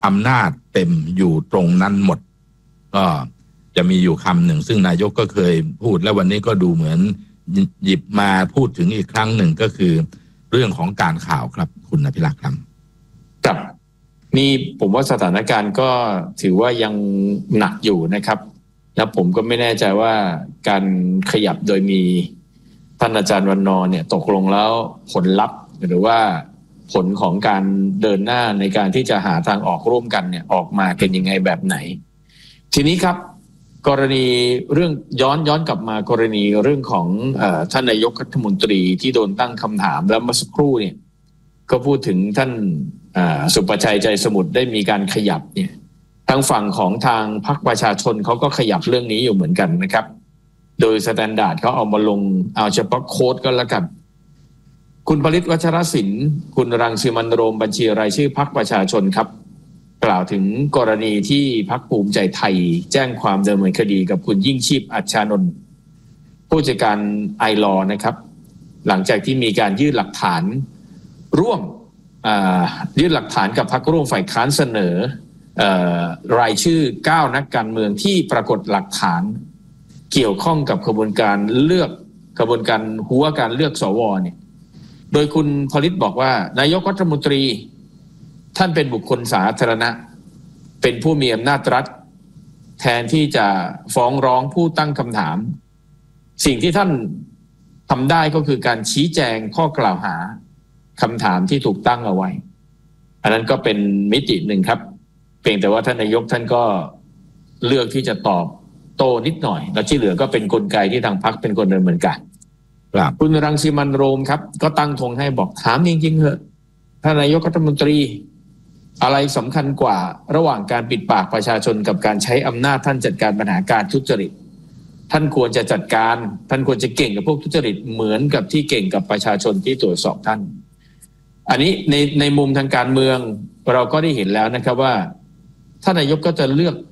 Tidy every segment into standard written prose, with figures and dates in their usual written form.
อำนาจเต็มอยู่ตรงนั้นหมดก็จะมีอยู่คำหนึ่งซึ่งนายกก็เคยพูดและวันนี้ก็ดูเหมือนหยิบมาพูดถึงอีกครั้งหนึ่งก็คือเรื่องของการข่าวครับคุณอภิรักษ์ครับครับนี่ผมว่าสถานการณ์ก็ถือว่ายังหนักอยู่นะครับแล้วผมก็ไม่แน่ใจว่าการขยับโดยมีท่านอาจารย์วันนอร์เนี่ยตกลงแล้วผลลัพธ์หรือว่าผลของการเดินหน้าในการที่จะหาทางออกร่วมกันเนี่ยออกมาเป็นยังไงแบบไหนทีนี้ครับกรณีเรื่องย้อนกลับมากรณีเรื่องของท่านนายกรัฐมนตรีที่โดนตั้งคำถามแล้วเมื่อสักครู่เนี่ยก็พูดถึงท่านสุประชัยใจสมุทรได้มีการขยับเนี่ยทางฝั่งของทางพรรคประชาชนเขาก็ขยับเรื่องนี้อยู่เหมือนกันนะครับโดยสแตนดาร์ดเขาเอามาลงเอาเฉพาะโค้ดก็แล้วกันคุณผลิตวัชรศิลป์คุณรังสิมันต์โรมบัญชีรายชื่อพรรคประชาชนครับกล่าวถึงกรณีที่พรรคภูมิใจไทยแจ้งความดำเนินคดีกับคุณยิ่งชีพอัชชานนท์ผู้จัดการไอลอนะครับหลังจากที่มีการยื่นหลักฐานร่วมยื่นหลักฐานกับพรรคร่วมฝ่ายค้านเสนอรายชื่อ9นักการเมืองที่ปรากฏหลักฐานเกี่ยวข้องกับกระบวนการหัวการเลือกสวเนี่ยโดยคุณผลิตบอกว่านายกรัฐมนตรีท่านเป็นบุคคลสาธารณะเป็นผู้มีอำนาจรัฐแทนที่จะฟ้องร้องผู้ตั้งคำถามสิ่งที่ท่านทำได้ก็คือการชี้แจงข้อกล่าวหาคำถามที่ถูกตั้งเอาไว้อันนั้นก็เป็นมิติหนึ่งครับเพียงแต่ว่าท่านนายกท่านก็เลือกที่จะตอบโต้นิดหน่อยแล้วที่เหลือก็เป็นกลไกที่ทางพรรคเป็นคนดำเนินการคุณรังสิมันต์โรมครับก็ตั้งธงให้บอกถามจริงๆเถอะท่านนายกรัฐมนตรีอะไรสำคัญกว่าระหว่างการปิดปากประชาชนกับการใช้อำนาจท่านจัดการปัญหาการทุจริตท่านควรจะจัดการท่านควรจะเก่งกับพวกทุจริตเหมือนกับที่เก่งกับประชาชนที่ตรวจสอบท่านอันนี้ในมุมทางการเมืองเราก็ได้เห็นแล้วนะครับว่าท่านนายกก็จะเลือก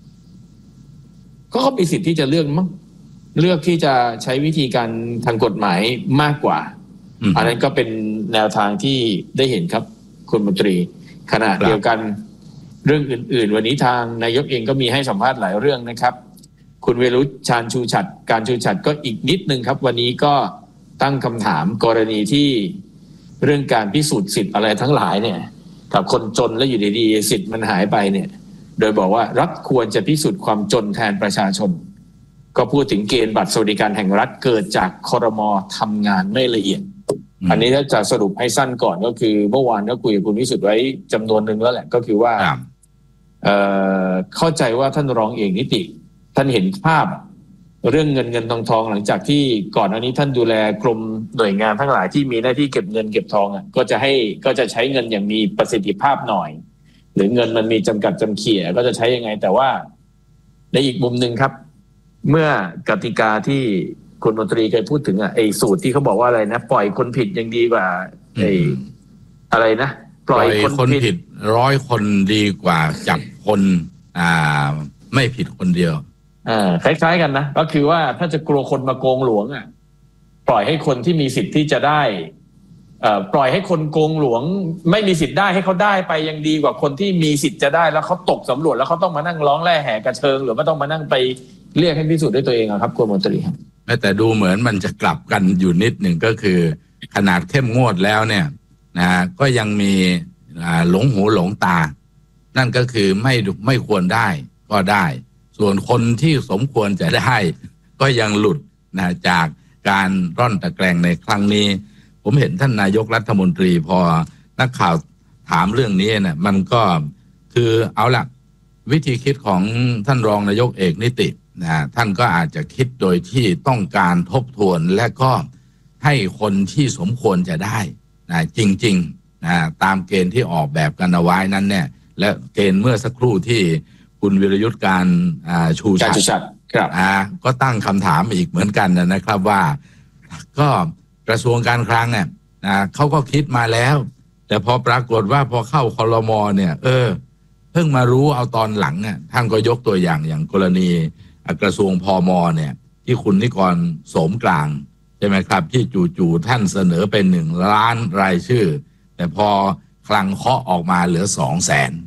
ก็มีสิทธิ์ที่จะเลือกมั้งเลือกที่จะใช้วิธีการทางกฎหมายมากกว่าอันนั้นก็เป็นแนวทางที่ได้เห็นครับคุณมนตรีขณะเดียวกันเรื่องอื่นๆวันนี้ทางนายกเองก็มีให้สัมภาษณ์หลายเรื่องนะครับคุณเวรุชชาญชูฉัตรการชูฉัตรก็อีกนิดนึงครับวันนี้ก็ตั้งคำถามกรณีที่เรื่องการพิสูจน์สิทธิ์อะไรทั้งหลายเนี่ยกับคนจนแล้วอยู่ดีๆสิทธิ์มันหายไปเนี่ยโดยบอกว่ารัฐควรจะพิสูจน์ความจนแทนประชาชนก็พูดถึงเกณฑ์บัตรสวัสดิการแห่งรัฐเกิดจากครม.ทำงานไม่ละเอียดอันนี้ถ้าจะสรุปให้สั้นก่อนก็คือเมื่อวานก็คุยกับคุณวิสุทธิ์ไว้จำนวนหนึ่งแล้วแหละก็คือว่าเข้าใจว่าท่านรองเอกนิติท่านเห็นภาพเรื่องเงินทองหลังจากที่ก่อนอันนี้ท่านดูแลกรมหน่วยงานทั้งหลายที่มีหน้าที่เก็บเงินเก็บทองก็จะใช้เงินอย่างมีประสิทธิภาพหน่อยหรือเงินมันมีจำกัดจำเขี่ยก็จะใช้ยังไงแต่ว่าในอีกมุมหนึ่งครับเมื่อกติกาที่คุณมนตรีเคยพูดถึงไอ้สูตรที่เขาบอกว่าอะไรนะปล่อยคนผิดยังดีกว่าไอ้อะไรนะปล่อยคนผิด 100 คนดีกว่าจับคนไม่ผิดคนเดียวคล้ายๆกันนะก็คือว่าถ้าจะกลัวคนมาโกงหลวงปล่อยให้คนที่มีสิทธิ์ที่จะได้ปล่อยให้คนโกงหลวงไม่มีสิทธิ์ได้ให้เขาได้ไปยังดีกว่าคนที่มีสิทธิ์จะได้แล้วเขาตกสำรวจแล้วเขาต้องมานั่งร้องแร่แห่กระเชิงหรือว่าต้องมานั่งไปเรียกให้พิสูจน์ด้วยตัวเองครับคุณมนตรีครับแต่ดูเหมือนมันจะกลับกันอยู่นิดหนึ่งก็คือขนาดเข้มงวดแล้วเนี่ยนะก็ยังมีหลงหูหลงตานั่นก็คือไม่ควรได้ก็ได้ส่วนคนที่สมควรจะได้ก็ยังหลุดนะจากการร่อนตะแกรงในครั้งนี้ผมเห็นท่านนายกรัฐมนตรีพอนักข่าวถามเรื่องนี้เนี่ยมันก็คือเอาละวิธีคิดของท่านรองนายกเอกนิตินะท่านก็อาจจะคิดโดยที่ต้องการทบทวนและก็ให้คนที่สมควรจะได้นะจริงๆนะตามเกณฑ์ที่ออกแบบกันเอาไว้นั้นเนี่ยและเกณฑ์เมื่อสักครู่ที่คุณวิรยุทธ์การชูชัดครับก็ตั้งคำถามอีกเหมือนกันนะครับว่าก็กระทรวงการคลังเนี่ยเขาก็คิดมาแล้วแต่พอปรากฏว่าพอเข้าครม.เนี่ยเพิ่งมารู้เอาตอนหลังท่านก็ยกตัวอย่างกรณีกระทรวงพม.เนี่ยที่คุณนิกรโสมกลางใช่ไหมครับที่จู่ๆท่านเสนอเป็น1 ล้านรายชื่อแต่พอคลังเคาะออกมาเหลือ200,000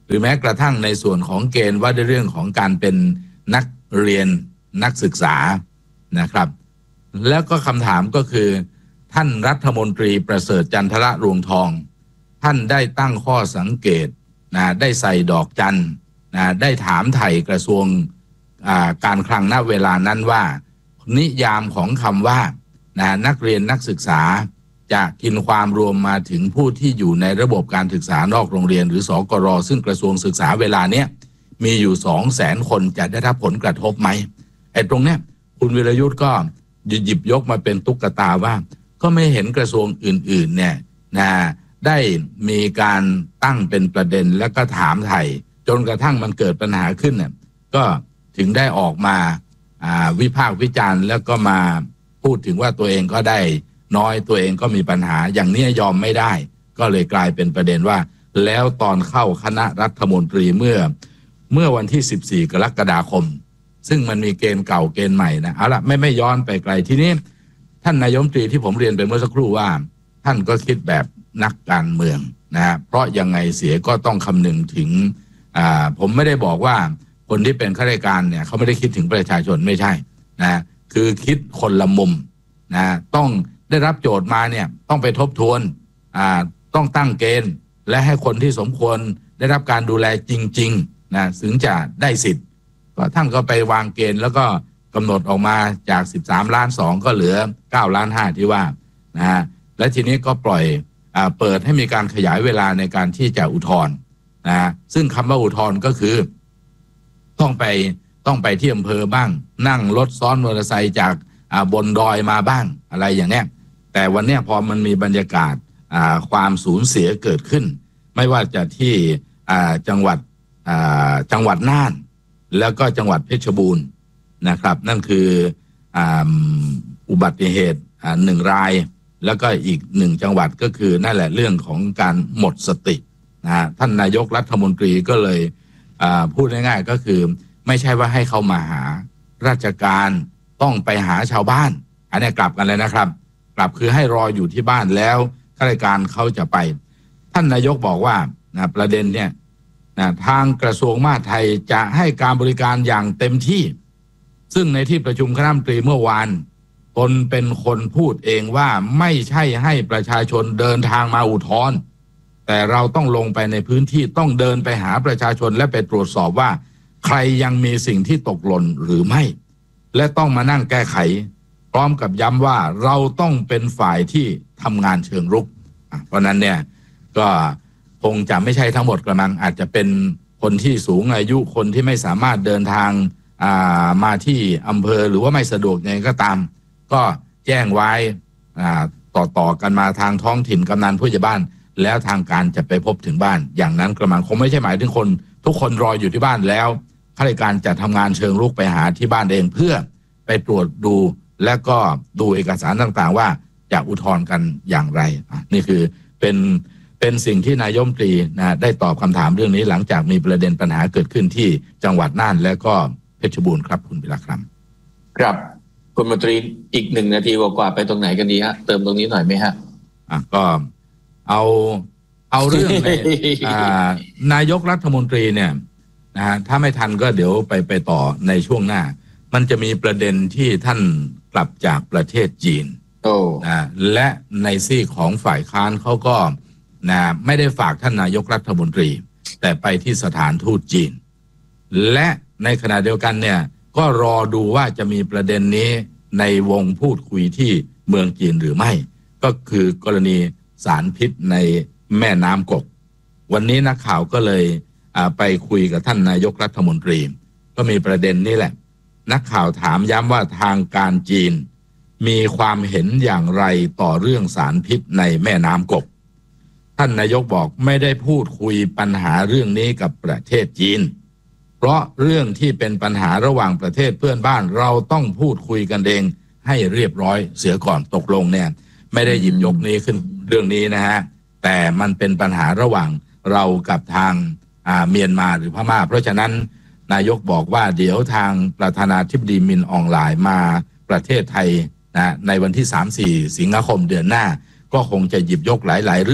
หรือแม้กระทั่งในส่วนของเกณฑ์ว่าในเรื่องของการเป็นนักเรียนนักศึกษานะครับแล้วก็คำถามก็คือท่านรัฐมนตรีประเสริฐจันทระรวงทองท่านได้ตั้งข้อสังเกตได้ใส่ดอกจันได้ถามไถ่กระทรวงการคลังณเวลานั้นว่านิยามของคำว่านักเรียนนักศึกษาจะกินความรวมมาถึงผู้ที่อยู่ในระบบการศึกษานอกโรงเรียนหรือสกร.ซึ่งกระทรวงศึกษาเวลาเนี้ยมีอยู่ 200,000 คนจะได้รับผลกระทบไหมไอ้ตรงเนี้ยคุณวิรยุทธ์ก็หยิบยกมาเป็นตุ๊กตาว่าก็ไม่เห็นกระทรวงอื่นๆเนี่ยได้มีการตั้งเป็นประเด็นแล้วก็ถามไถ่จนกระทั่งมันเกิดปัญหาขึ้นเนี่ยก็ถึงได้ออกมาวิพากษ์วิจารณ์แล้วก็มาพูดถึงว่าตัวเองก็ได้น้อยตัวเองก็มีปัญหาอย่างนี้ยอมไม่ได้ก็เลยกลายเป็นประเด็นว่าแล้วตอนเข้าคณะรัฐมนตรีเมื่อวันที่14 กรกฎาคมซึ่งมันมีเกณฑ์เก่าเกณฑ์ใหม่นะเอาละไม่ย้อนไปไกลทีนี้ท่านนายกรัฐมนตรีที่ผมเรียนไปเมื่อสักครู่ว่าท่านก็คิดแบบนักการเมืองนะเพราะยังไงเสียก็ต้องคำนึงถึงผมไม่ได้บอกว่าคนที่เป็นข้าราชการเนี่ยเขาไม่ได้คิดถึงประชาชนไม่ใช่นะคือคิดคนละมุมนะต้องได้รับโจทย์มาเนี่ยต้องไปทบทวนต้องตั้งเกณฑ์และให้คนที่สมควรได้รับการดูแลจริงๆนะถึงจะได้สิทธิ์ก็ท่านก็ไปวางเกณฑ์แล้วก็กำหนดออกมาจาก13.2 ล้านก็เหลือ9.5 ล้านที่ว่านะฮะและทีนี้ก็ปล่อยเปิดให้มีการขยายเวลาในการที่จะอุทธรณ์นะซึ่งคำว่าอุทธรณ์ก็คือต้องไปที่อำเภอบ้างนั่งรถซ้อนมอเตอร์ไซค์จากบนดอยมาบ้างอะไรอย่างเนี้ยแต่วันเนี้ยพอมันมีบรรยากาศความสูญเสียเกิดขึ้นไม่ว่าจะที่จังหวัดน่านแล้วก็จังหวัดเพชรบูรณ์นะครับนั่นคืออุบัติเหตุ1 รายแล้วก็อีก1 จังหวัดก็คือนั่นแหละเรื่องของการหมดสติท่านนายกรัฐมนตรีก็เลยพูดง่ายๆก็คือไม่ใช่ว่าให้เขามาหาราชการต้องไปหาชาวบ้านอันนี้กลับกันเลยนะครับกลับคือให้รออยู่ที่บ้านแล้วข้าราชการเขาจะไปท่านนายกบอกว่าประเด็นเนี่ยทางกระทรวงมหาดไทยจะให้การบริการอย่างเต็มที่ซึ่งในที่ประชุมคณะรัฐมนตรีเมื่อวานตนเป็นคนพูดเองว่าไม่ใช่ให้ประชาชนเดินทางมาอุทธรณ์แต่เราต้องลงไปในพื้นที่ต้องเดินไปหาประชาชนและไปตรวจสอบว่าใครยังมีสิ่งที่ตกหล่นหรือไม่และต้องมานั่งแก้ไขพร้อมกับย้ำว่าเราต้องเป็นฝ่ายที่ทำงานเชิงรุกเพราะนั้นเนี่ยก็คงจะไม่ใช่ทั้งหมดกระมังอาจจะเป็นคนที่สูงอายุคนที่ไม่สามารถเดินทางมาที่อำเภอหรือว่าไม่สะดวกยังไงก็ตามก็แจ้งไว้ต่อกันมาทางท้องถิ่นกำนันผู้ใหญ่บ้านแล้วทางการจะไปพบถึงบ้านอย่างนั้นกระมังคงไม่ใช่หมายถึงคนทุกคนรออยู่ที่บ้านแล้วข้าราชการจะทำงานเชิงรุกไปหาที่บ้านเองเพื่อไปตรวจดูและก็ดูเอกสารต่างๆว่าจะอุทธรณ์กันอย่างไรนี่คือเป็นสิ่งที่นายกรัฐมนตรีได้ตอบคำถามเรื่องนี้หลังจากมีประเด็นปัญหาเกิดขึ้นที่จังหวัดน่านและก็เพชรบูรณ์ครับคุณพิรักษ์ครับคุณมนตรีอีก1 นาทีกว่าไปตรงไหนกันดีฮะเติมตรงนี้หน่อยไหมฮะก็เอาเรื่องใน นายกรัฐมนตรีเนี่ยถ้าไม่ทันก็เดี๋ยวไปต่อในช่วงหน้ามันจะมีประเด็นที่ท่านกลับจากประเทศจีนและในซีกของฝ่ายค้านเขาก็ไม่ได้ฝากท่านนายกรัฐมนตรีแต่ไปที่สถานทูตจีนและในขณะเดียวกันเนี่ยก็รอดูว่าจะมีประเด็นนี้ในวงพูดคุยที่เมืองจีนหรือไม่ก็คือกรณีสารพิษในแม่น้ำกกวันนี้นักข่าวก็เลยไปคุยกับท่านนายกรัฐมนตรีก็มีประเด็นนี้แหละนักข่าวถามย้ำว่าทางการจีนมีความเห็นอย่างไรต่อเรื่องสารพิษในแม่น้ำกกท่านนายกบอกไม่ได้พูดคุยปัญหาเรื่องนี้กับประเทศจีนเพราะเรื่องที่เป็นปัญหาระหว่างประเทศเพื่อนบ้านเราต้องพูดคุยกันเองให้เรียบร้อยเสียก่อนตกลงเนี่ยไม่ได้หยิบยกนี้ขึ้นเรื่องนี้นะฮะแต่มันเป็นปัญหาระหว่างเรากับทางเมียนมาหรือพม่าเพราะฉะนั้นนายกบอกว่าเดี๋ยวทางประธานาธิบดีมินอองหลายมาประเทศไทยในวันที่ 3-4 สิงหาคมเดือนหน้าก็คงจะหยิบยกหลายๆเรื่อง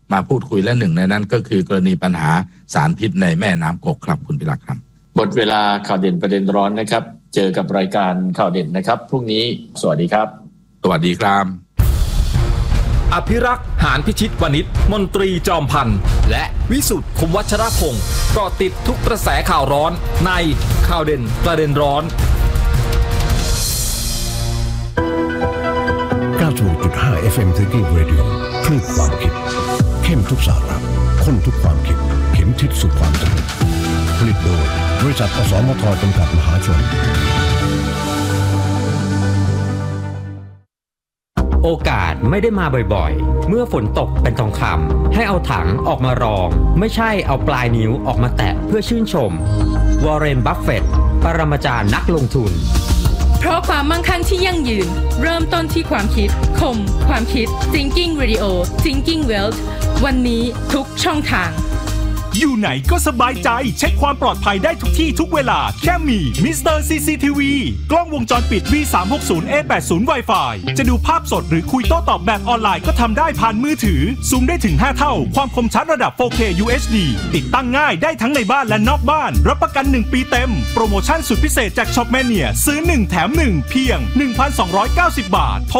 มาพูดคุยและหนึ่งในนั้นก็คือกรณีปัญหาสารพิษในแม่น้ำกกครับคุณพิรักษ์ครับหมดเวลาข่าวเด่นประเด็นร้อนนะครับเจอกับรายการข่าวเด่นนะครับพรุ่งนี้สวัสดีครับสวัสดีครับอภิรักษ์หานพิชิตวณิชมนตรีจอมพันธ์และวิสุทธิ์คมวัชรพงศ์ก็ติดทุกกระแสข่าวร้อนในข่าวเด่นประเด็นร้อน 96.5 FM Thinking Radio คลื่นความคิดเข้มทุกสาระข้นทุกความคิดเข็มทิศสู่ความสำเร็จผลิตโดยบริษัทอสมทจำกัดมหาชนโอกาสไม่ได้มาบ่อยๆเมื่อฝนตกเป็นทองคำให้เอาถังออกมารองไม่ใช่เอาปลายนิ้วออกมาแตะเพื่อชื่นชมวอร์เรน บัฟเฟตต์ปรมาจารย์นักลงทุนเพราะความมั่งคั่งที่ยั่งยืนเริ่มต้นที่ความคิดคมความคิด Thinking Radio Thinking Wealth วันนี้ทุกช่องทางอยู่ไหนก็สบายใจเช็คความปลอดภัยได้ทุกที่ทุกเวลาแค่มี Mr. CCTV กล้องวงจรปิด V360A80 Wi-Fi จะดูภาพสดหรือคุยโต้ตอบแบบออนไลน์ก็ทำได้ผ่านมือถือซูมได้ถึง5เท่าความคมชัดระดับ 4K UHD ติดตั้งง่ายได้ทั้งในบ้านและนอกบ้านรับประกัน1ปีเต็มโปรโมชั่นสุดพิเศษจาก Shopmania ซื้อ1แถม1เพียง 1,290 บาทโทร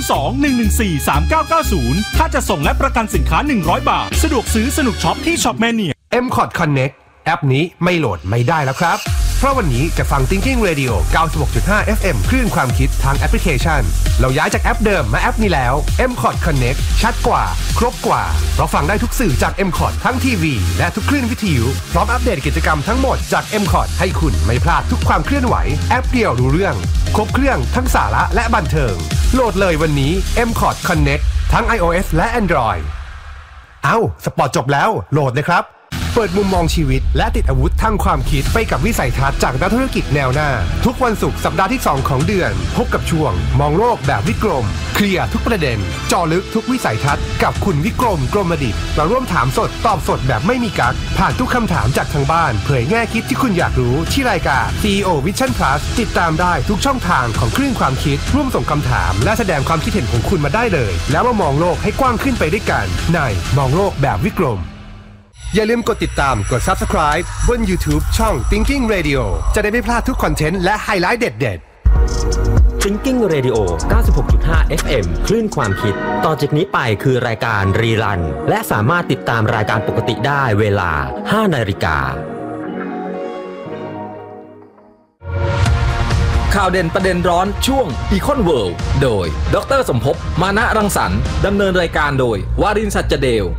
02-114-3990 ค่าจะส่งและประกันสินค้า100 บาทสะดวกซื้อสนุกช็อปที่ Shopmania M-Cod Connect แอปนี้ไม่โหลดไม่ได้แล้วครับเพราะวันนี้จะฟัง Thinking Radio 96.5 FM คลื่นความคิดทางแอปพลิเคชันเราย้ายจากแอปเดิมมาแอปนี้แล้ว M-Cod Connect ชัดกว่าครบกว่าเราฟังได้ทุกสื่อจาก M-Cod ทั้งทีวีและทุกคลื่นวิทยุพร้อมอัปเดตกิจกรรมทั้งหมดจาก M-Cod ให้คุณไม่พลาดทุกความเคลื่อนไหวแอปเดียวรู้เรื่องครบเครื่องทั้งสาระและบันเทิงโหลดเลยวันนี้ M-Cod Connect ทั้ง iOS และ Android สปอร์ตจบแล้วโหลดเลยครับเปิดมุมมองชีวิตและติดอาวุธทางความคิดไปกับวิสัยทัศน์จากนักธุรกิจแนวหน้าทุกวันศุกร์สัปดาห์ที่2ของเดือนพบกับช่วงมองโลกแบบวิกรมเคลียร์ทุกประเด็นเจาะลึกทุกวิสัยทัศน์กับคุณวิกรมกรมดิษฐ์มาร่วมถามสดตอบสดแบบไม่มีกั๊กผ่านทุกคำถามจากทางบ้านเผยแง่คิดที่คุณอยากรู้ที่รายการ CEO Vision Plus ติดตามได้ทุกช่องทางของคลื่นความคิดร่วมส่งคำถามและแสดงความคิดเห็นของคุณมาได้เลยแล้วมามองโลกให้กว้างขึ้นไปด้วยกันในมองโลกแบบวิกรมอย่าลืมกดติดตามกด Subscribe บน YouTube ช่อง Thinking Radio จะได้ไม่พลาดทุกคอนเทนต์และไฮไลท์เด็ดๆ Thinking Radio 96.5 FM คลื่นความคิดต่อจากนี้ไปคือรายการรีรันและสามารถติดตามรายการปกติได้เวลา 5 นาฬิกาข่าวเด่นประเด็นร้อนช่วง Econ World โดยดร.สมภพมานะรังสรรค์ดำเนินรายการโดยวารินทร์ สัจเดล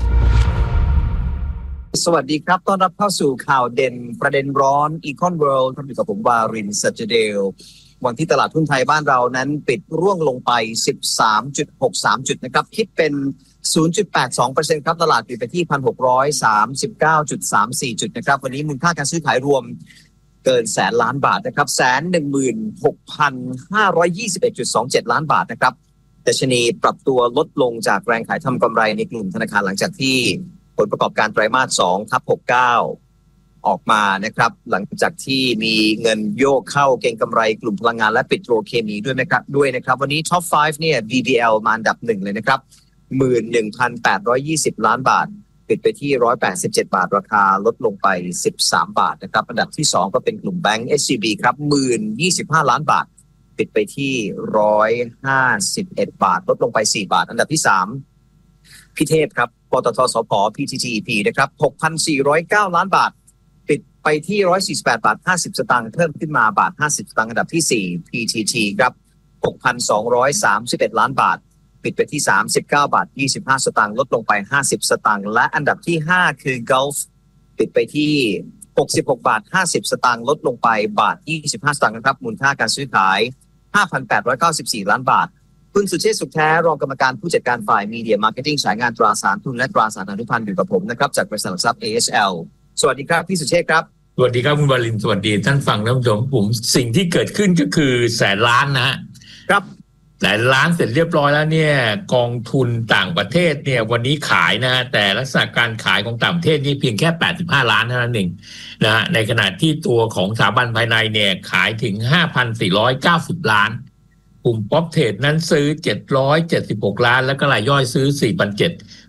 สวัสดีครับต้อนรับเข้าสู่ข่าวเด่นประเด็นร้อน Econ World ท่านอยู่กับผมวารินทร์ สัจเดลวันที่ตลาดหุ้นไทยบ้านเรานั้นปิดร่วงลงไป 13.63 จุดนะครับคิดเป็น 0.82% ครับตลาดปิดไปที่ 1,639.34 จุดนะครับวันนี้มูลค่าการซื้อขายรวมเกินแสนล้านบาทนะครับ 116,521.27 ล้านบาทนะครับดัชนีปรับตัวลดลงจากแรงขายทำกำไรในกลุ่มธนาคารหลังจากที่ผลประกอบการไตรมาส 2/69 ออกมานะครับหลังจากที่มีเงินโยกเข้าเก็งกำไรกลุ่มพลังงานและปิโตรเคมีด้วยนะครับวันนี้ท็อป 5 เนี่ย BBL มาอันดับ1เลยนะครับ 11,820 ล้านบาทปิดไปที่187บาทราคาลดลงไป13บาทนะครับอันดับที่2ก็เป็นกลุ่มแบงก์ SCB ครับ 1,025 ล้านบาทปิดไปที่151บาทลดลงไป4บาทอันดับที่3พี่เทพครับปตท.สผ. PTTEP นะครับ 6,409 ล้านบาทปิดไปที่148บาท50สตางค์เพิ่มขึ้นมาบาท50สตางค์อันดับที่4 PTT ครับ 6,231 ล้านบาทปิดไปที่39บาท25สตางค์ลดลงไป50สตางค์และอันดับที่5คือ Gulf ปิดไปที่66บาท50สตางค์ลดลงไปบาท25สตางค์นะครับมูลค่าการซื้อขาย 5,894 ล้านบาทคุณสุเชษฐ์สุขแท้รองกรรมการผู้จัดการฝ่ายมีเดียมาร์เก็ตติ้งสายงานตราสารทุนและตราสารอนุพันธ์อยู่กับผมนะครับจากบริษัทหลักทรัพย์ ASL สวัสดีครับพี่สุเชษฐ์ครับสวัสดีครับคุณวารินทร์สวัสดีท่านฟังท่านผู้ชมผมสิ่งที่เกิดขึ้นก็คือแสนล้านนะครับแสนล้านเสร็จเรียบร้อยแล้วเนี่ยกองทุนต่างประเทศเนี่ยวันนี้ขายนะแต่ลักษณะการขายของต่างประเทศนี่เพียงแค่85ล้านเท่านั้นเองนะในขณะที่ตัวของสถาบันภายในเนี่ยขายถึง 5,490 ล้านกลุ่มป๊อปเทรดนั้นซื้อ776ล้านแล้วก็รายย่อยซื้อ 4,700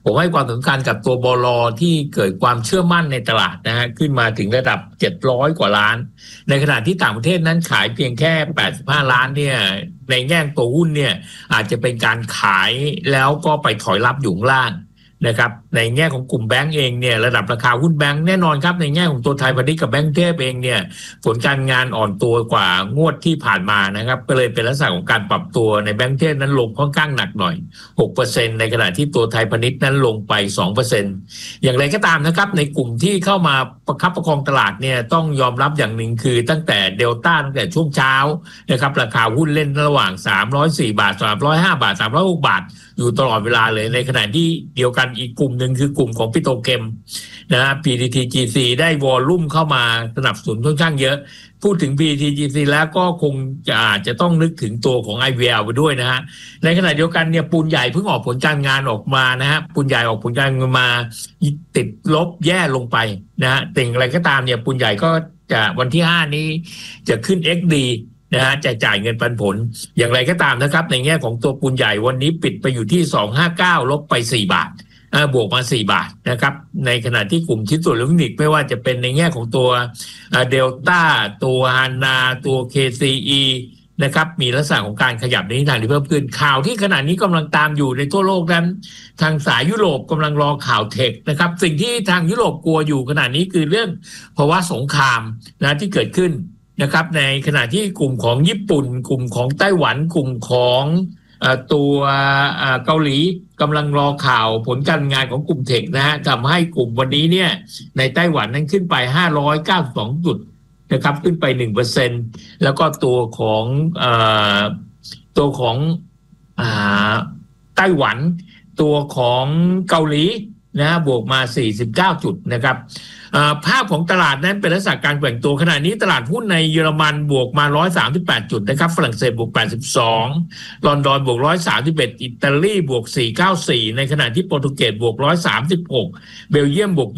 ผมให้ความสำคัญกับตัวบล.ที่เกิดความเชื่อมั่นในตลาดนะฮะขึ้นมาถึงระดับ700กว่าล้านในขณะที่ต่างประเทศนั้นขายเพียงแค่85ล้านเนี่ยในแง่ตัวหุ้นเนี่ยอาจจะเป็นการขายแล้วก็ไปถอยรับอยู่ข้างล่างนะครับในแง่ของกลุ่มแบงก์เองเนี่ยระดับราคาหุ้นแบงก์แน่นอนครับในแง่ของตัวไทยพาณิชย์กับแบงก์เทพเองเนี่ยผลการงานอ่อนตัวกว่างวดที่ผ่านมานะครับก็เลยเป็นลักษณะของการปรับตัวในแบงก์เทพนั้นลงค่อนข้างหนักหน่อย 6% ในขณะที่ตัวไทยพาณิชย์นั้นลงไป 2% อย่างไรก็ตามนะครับในกลุ่มที่เข้ามาประคับประคองตลาดเนี่ยต้องยอมรับอย่างหนึ่งคือตั้งแต่เดลต้าตั้งแต่ช่วงเช้านะครับราคาหุ้นเล่นระหว่าง304บาท305บาท306บาทอยู่ตลอดเวลาเลยในขณะที่เดียวกันอีกกลุ่มหนึ่งคือกลุ่มของปิโตรเคมนะฮะ PTTGC ได้วอลลุ่มเข้ามาสนับสนุนค่อนข้างเยอะพูดถึง PTTGC แล้วก็คงอาจจะต้องนึกถึงตัวของ IVL ไปด้วยนะฮะในขณะเดียวกันเนี่ยปูนใหญ่เพิ่งออกผลการงานออกมานะฮะปูนใหญ่ออกผลการงานมาติดลบแย่ลงไปนะฮะแต่อะไรก็ตามเนี่ยปูนใหญ่ก็จะวันที่5นี้จะขึ้น XDนะฮะจะจ่ายเงินปันผลอย่างไรก็ตามนะครับในแง่ของตัวปูนใหญ่วันนี้ปิดไปอยู่ที่259ลบไป4บาทบวกมา4บาทนะครับในขณะที่กลุ่มชิ้นส่วนอิเล็กทรอนิกส์ไม่ว่าจะเป็นในแง่ของตัวเดลต้าตัวฮานาตัว KCE นะครับมีลักษณะของการขยับในทิศทางที่เพิ่มขึ้นข่าวที่ขณะนี้กำลังตามอยู่ในทั่วโลกนั้นทางสายยุโรปกำลังรอข่าวเทคนะครับสิ่งที่ทางยุโรปกลัวอยู่ขณะนี้คือเรื่องภาวะสงครามนะที่เกิดขึ้นนะครับในขณะที่กลุ่มของญี่ปุ่นกลุ่มของไต้หวันกลุ่มของตัวเกาหลีกำลังรอข่าวผลการงานของกลุ่มเทคนะฮะทำให้กลุ่มวันนี้เนี่ยในไต้หวันนั้นขึ้นไป592จุดนะครับขึ้นไป 1% แล้วก็ตัวของไต้หวันตัวของเกาหลีนะบวกมา49จุดนะครับภาพของตลาดนั้นเป็นลักษณะการแกว่งตัวขณะนี้ตลาดหุ้นในเยอรมันบวกมา138จุดนะครับฝรั่งเศสบวก82ลอนดอนบวก131อิตาลีบวก494ในขณะที่โปรตุเกสบวก136เบลเยียมบวก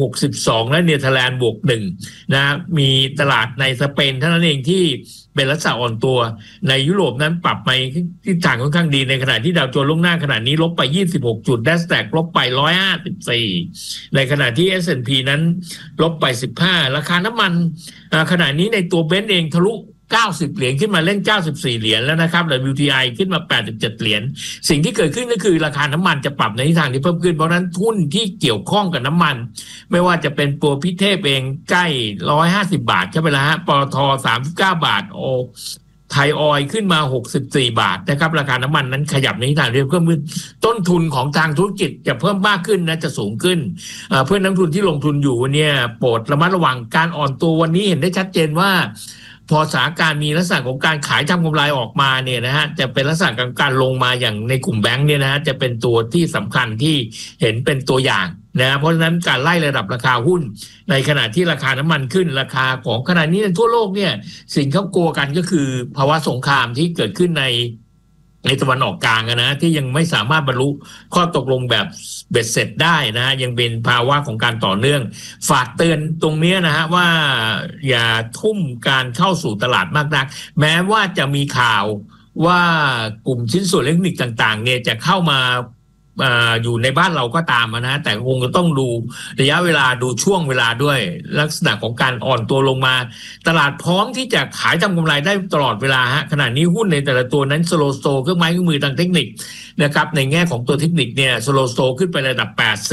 62และเนเธอร์แลนด์บวก1นะมีตลาดในสเปนเท่านั้นเองที่เป็นลักษณะอ่อนตัวในยุโรปนั้นปรับไปทิศทางค่อนข้างดีในขณะที่ดาวโจนส์ล่วงหน้าขณะนี้ลบไป26จุด NASDAQ ลบไป154ในขณะที่ S&P นั้นลบไป15ราคาน้ำมันขณะนี้ในตัวเบนซ์เองทะลุ90เหรียญขึ้นมาเล่น94เหรียญแล้วนะครับ WTI ขึ้นมา87เหรียญสิ่งที่เกิดขึ้นก็คือราคาน้ำมันจะปรับในทิศทางที่เพิ่มขึ้นเพราะนั้นหุ้นที่เกี่ยวข้องกับน้ำมันไม่ว่าจะเป็นตัวพิเทพเองใกล้150บาทใช่ไหมล่ะฮะปตท39บาทไทยออยล์ขึ้นมา64บาทนะครับราคาน้ำมันนั้นขยับในทิศทางที่เพิ่มขึ้นต้นทุนของทางธุรกิจจะเพิ่มมากขึ้นนะจะสูงขึ้นเพื่อนนักทุนที่ลงทุนอยู่เนี่ยโปรดระมัดระวังการอ่อนตัววันนี้เห็นได้ชัดเจนว่าพอสถานการณ์มีลักษณะของการขายทำกำไรออกมาเนี่ยนะฮะจะเป็นลักษณะของการลงมาอย่างในกลุ่มแบงค์เนี่ยนะฮะจะเป็นตัวที่สำคัญที่เห็นเป็นตัวอย่างนะเพราะฉะนั้นการไล่ระดับราคาหุ้นในขณะที่ราคาน้ำมันขึ้นราคาของขณะนี้ในทั่วโลกเนี่ยสิ่งเขากลัวกันก็คือภาวะสงครามที่เกิดขึ้นในตะวันออกกลางนะที่ยังไม่สามารถบรรลุข้อตกลงแบบเบ็ดเสร็จได้นะยังเป็นภาวะของการต่อเนื่องฝากเตือนตรงนี้นะฮะว่าอย่าทุ่มการเข้าสู่ตลาดมากนักแม้ว่าจะมีข่าวว่ากลุ่มชิ้นส่วนอิเล็กทรอนิกส์ต่างๆเนี่ยจะเข้ามาอยู่ในบ้านเราก็ตามนะแต่คงจะต้องดูระยะเวลาดูช่วงเวลาด้วยลักษณะของการอ่อนตัวลงมาตลาดพร้อมที่จะขายทำกำไรได้ตลอดเวลาฮะขณะนี้หุ้นในแต่ละตัวนั้นสโลว์สโตเครื่องไม้เครื่องมือทางเทคนิคนะครับในแง่ของตัวเทคนิคเนี่ยสโลว์สโตขึ้นไประดับ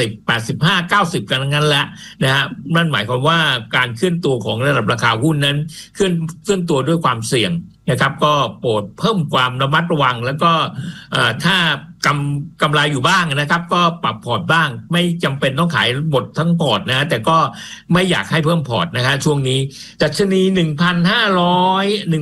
80 85 90กันงั้นแล้วนะฮะนั่นหมายความว่าการเคลื่อนตัวของระดับราคาหุ้นนั้นเคลื่อนตัวด้วยความเสี่ยงนะครับก็โปรดเพิ่มความระมัดระวังแล้วก็ถ้ากำไรอยู่บ้างนะครับก็ปรับพอร์ตบ้างไม่จำเป็นต้องขายหมดทั้งพอร์ตนะแต่ก็ไม่อยากให้เพิ่มพอร์ตนะฮะช่วงนี้ดัชนี 1,500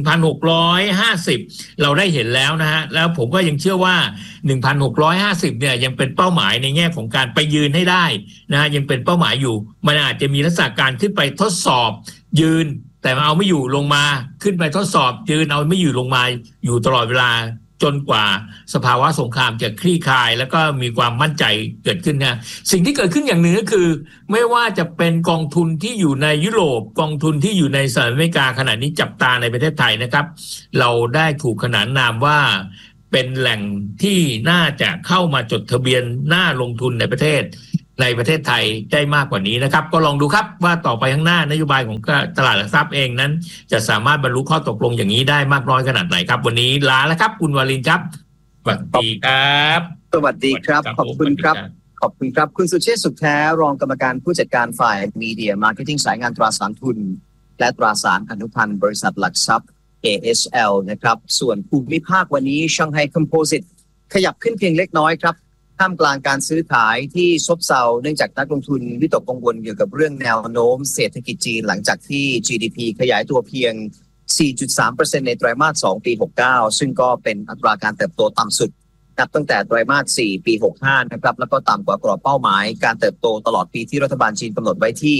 1,650 เราได้เห็นแล้วนะฮะแล้วผมก็ยังเชื่อว่า 1,650 เนี่ยยังเป็นเป้าหมายในแง่ของการไปยืนให้ได้นะฮะยังเป็นเป้าหมายอยู่มันอาจจะมีลักษณะการขึ้นไปทดสอบยืนแต่เอาไม่อยู่ลงมาขึ้นไปทดสอบยืนเอาไม่อยู่ลงมาอยู่ตลอดเวลาจนกว่าสภาวะสงครามจะคลี่คลายแล้วก็มีความมั่นใจเกิดขึ้นนะสิ่งที่เกิดขึ้นอย่างหนึ่งก็คือไม่ว่าจะเป็นกองทุนที่อยู่ในยุโรปกองทุนที่อยู่ในสหรัฐอเมริกาขณะนี้จับตาในประเทศไทยนะครับเราได้ถูกขนานนามว่าเป็นแหล่งที่น่าจะเข้ามาจดทะเบียนน่าลงทุนในประเทศไทยได้มากกว่านี้นะครับก็ลองดูครับว่าต่อไปข้างหน้านโยบายของตลาดหลักทรัพย์เองนั้นจะสามารถบรรลุข้อตกลงอย่างนี้ได้มากน้อยขนาดไหนครับวันนี้ลาแล้วครับคุณวรินทร์ครับสวัสดีครับสวัสดีครับขอบคุณครับขอบคุณครับคุณสุเชษฐ์สุขแท้รองกรรมการผู้จัดการฝ่ายมีเดียมาร์เก็ตติ้งสายงานตราสารทุนและตราสารอนุพันธ์บริษัทหลักทรัพย์ ASL นะครับส่วนภูมิภาควันนี้ชังไฮคอมโพสิตขยับขึ้นเพียงเล็กน้อยครับท่ามกลางการซื้อขายที่ซบเซาเนื่องจากนักลงทุนวิตกกังวลเกี่ยวกับเรื่องแนวโน้มเศรษฐกิจจีนหลังจากที่ GDP ขยายตัวเพียง 4.3% ในไตรมาส 2 ปี 69 ซึ่งก็เป็นอัตราการเติบโตต่ำสุดนับตั้งแต่ไตรมาส 4 ปี 65 นะครับแล้วก็ต่ำกว่ากรอบเป้าหมายการเติบโตตลอดปีที่รัฐบาลจีนกำหนดไว้ที่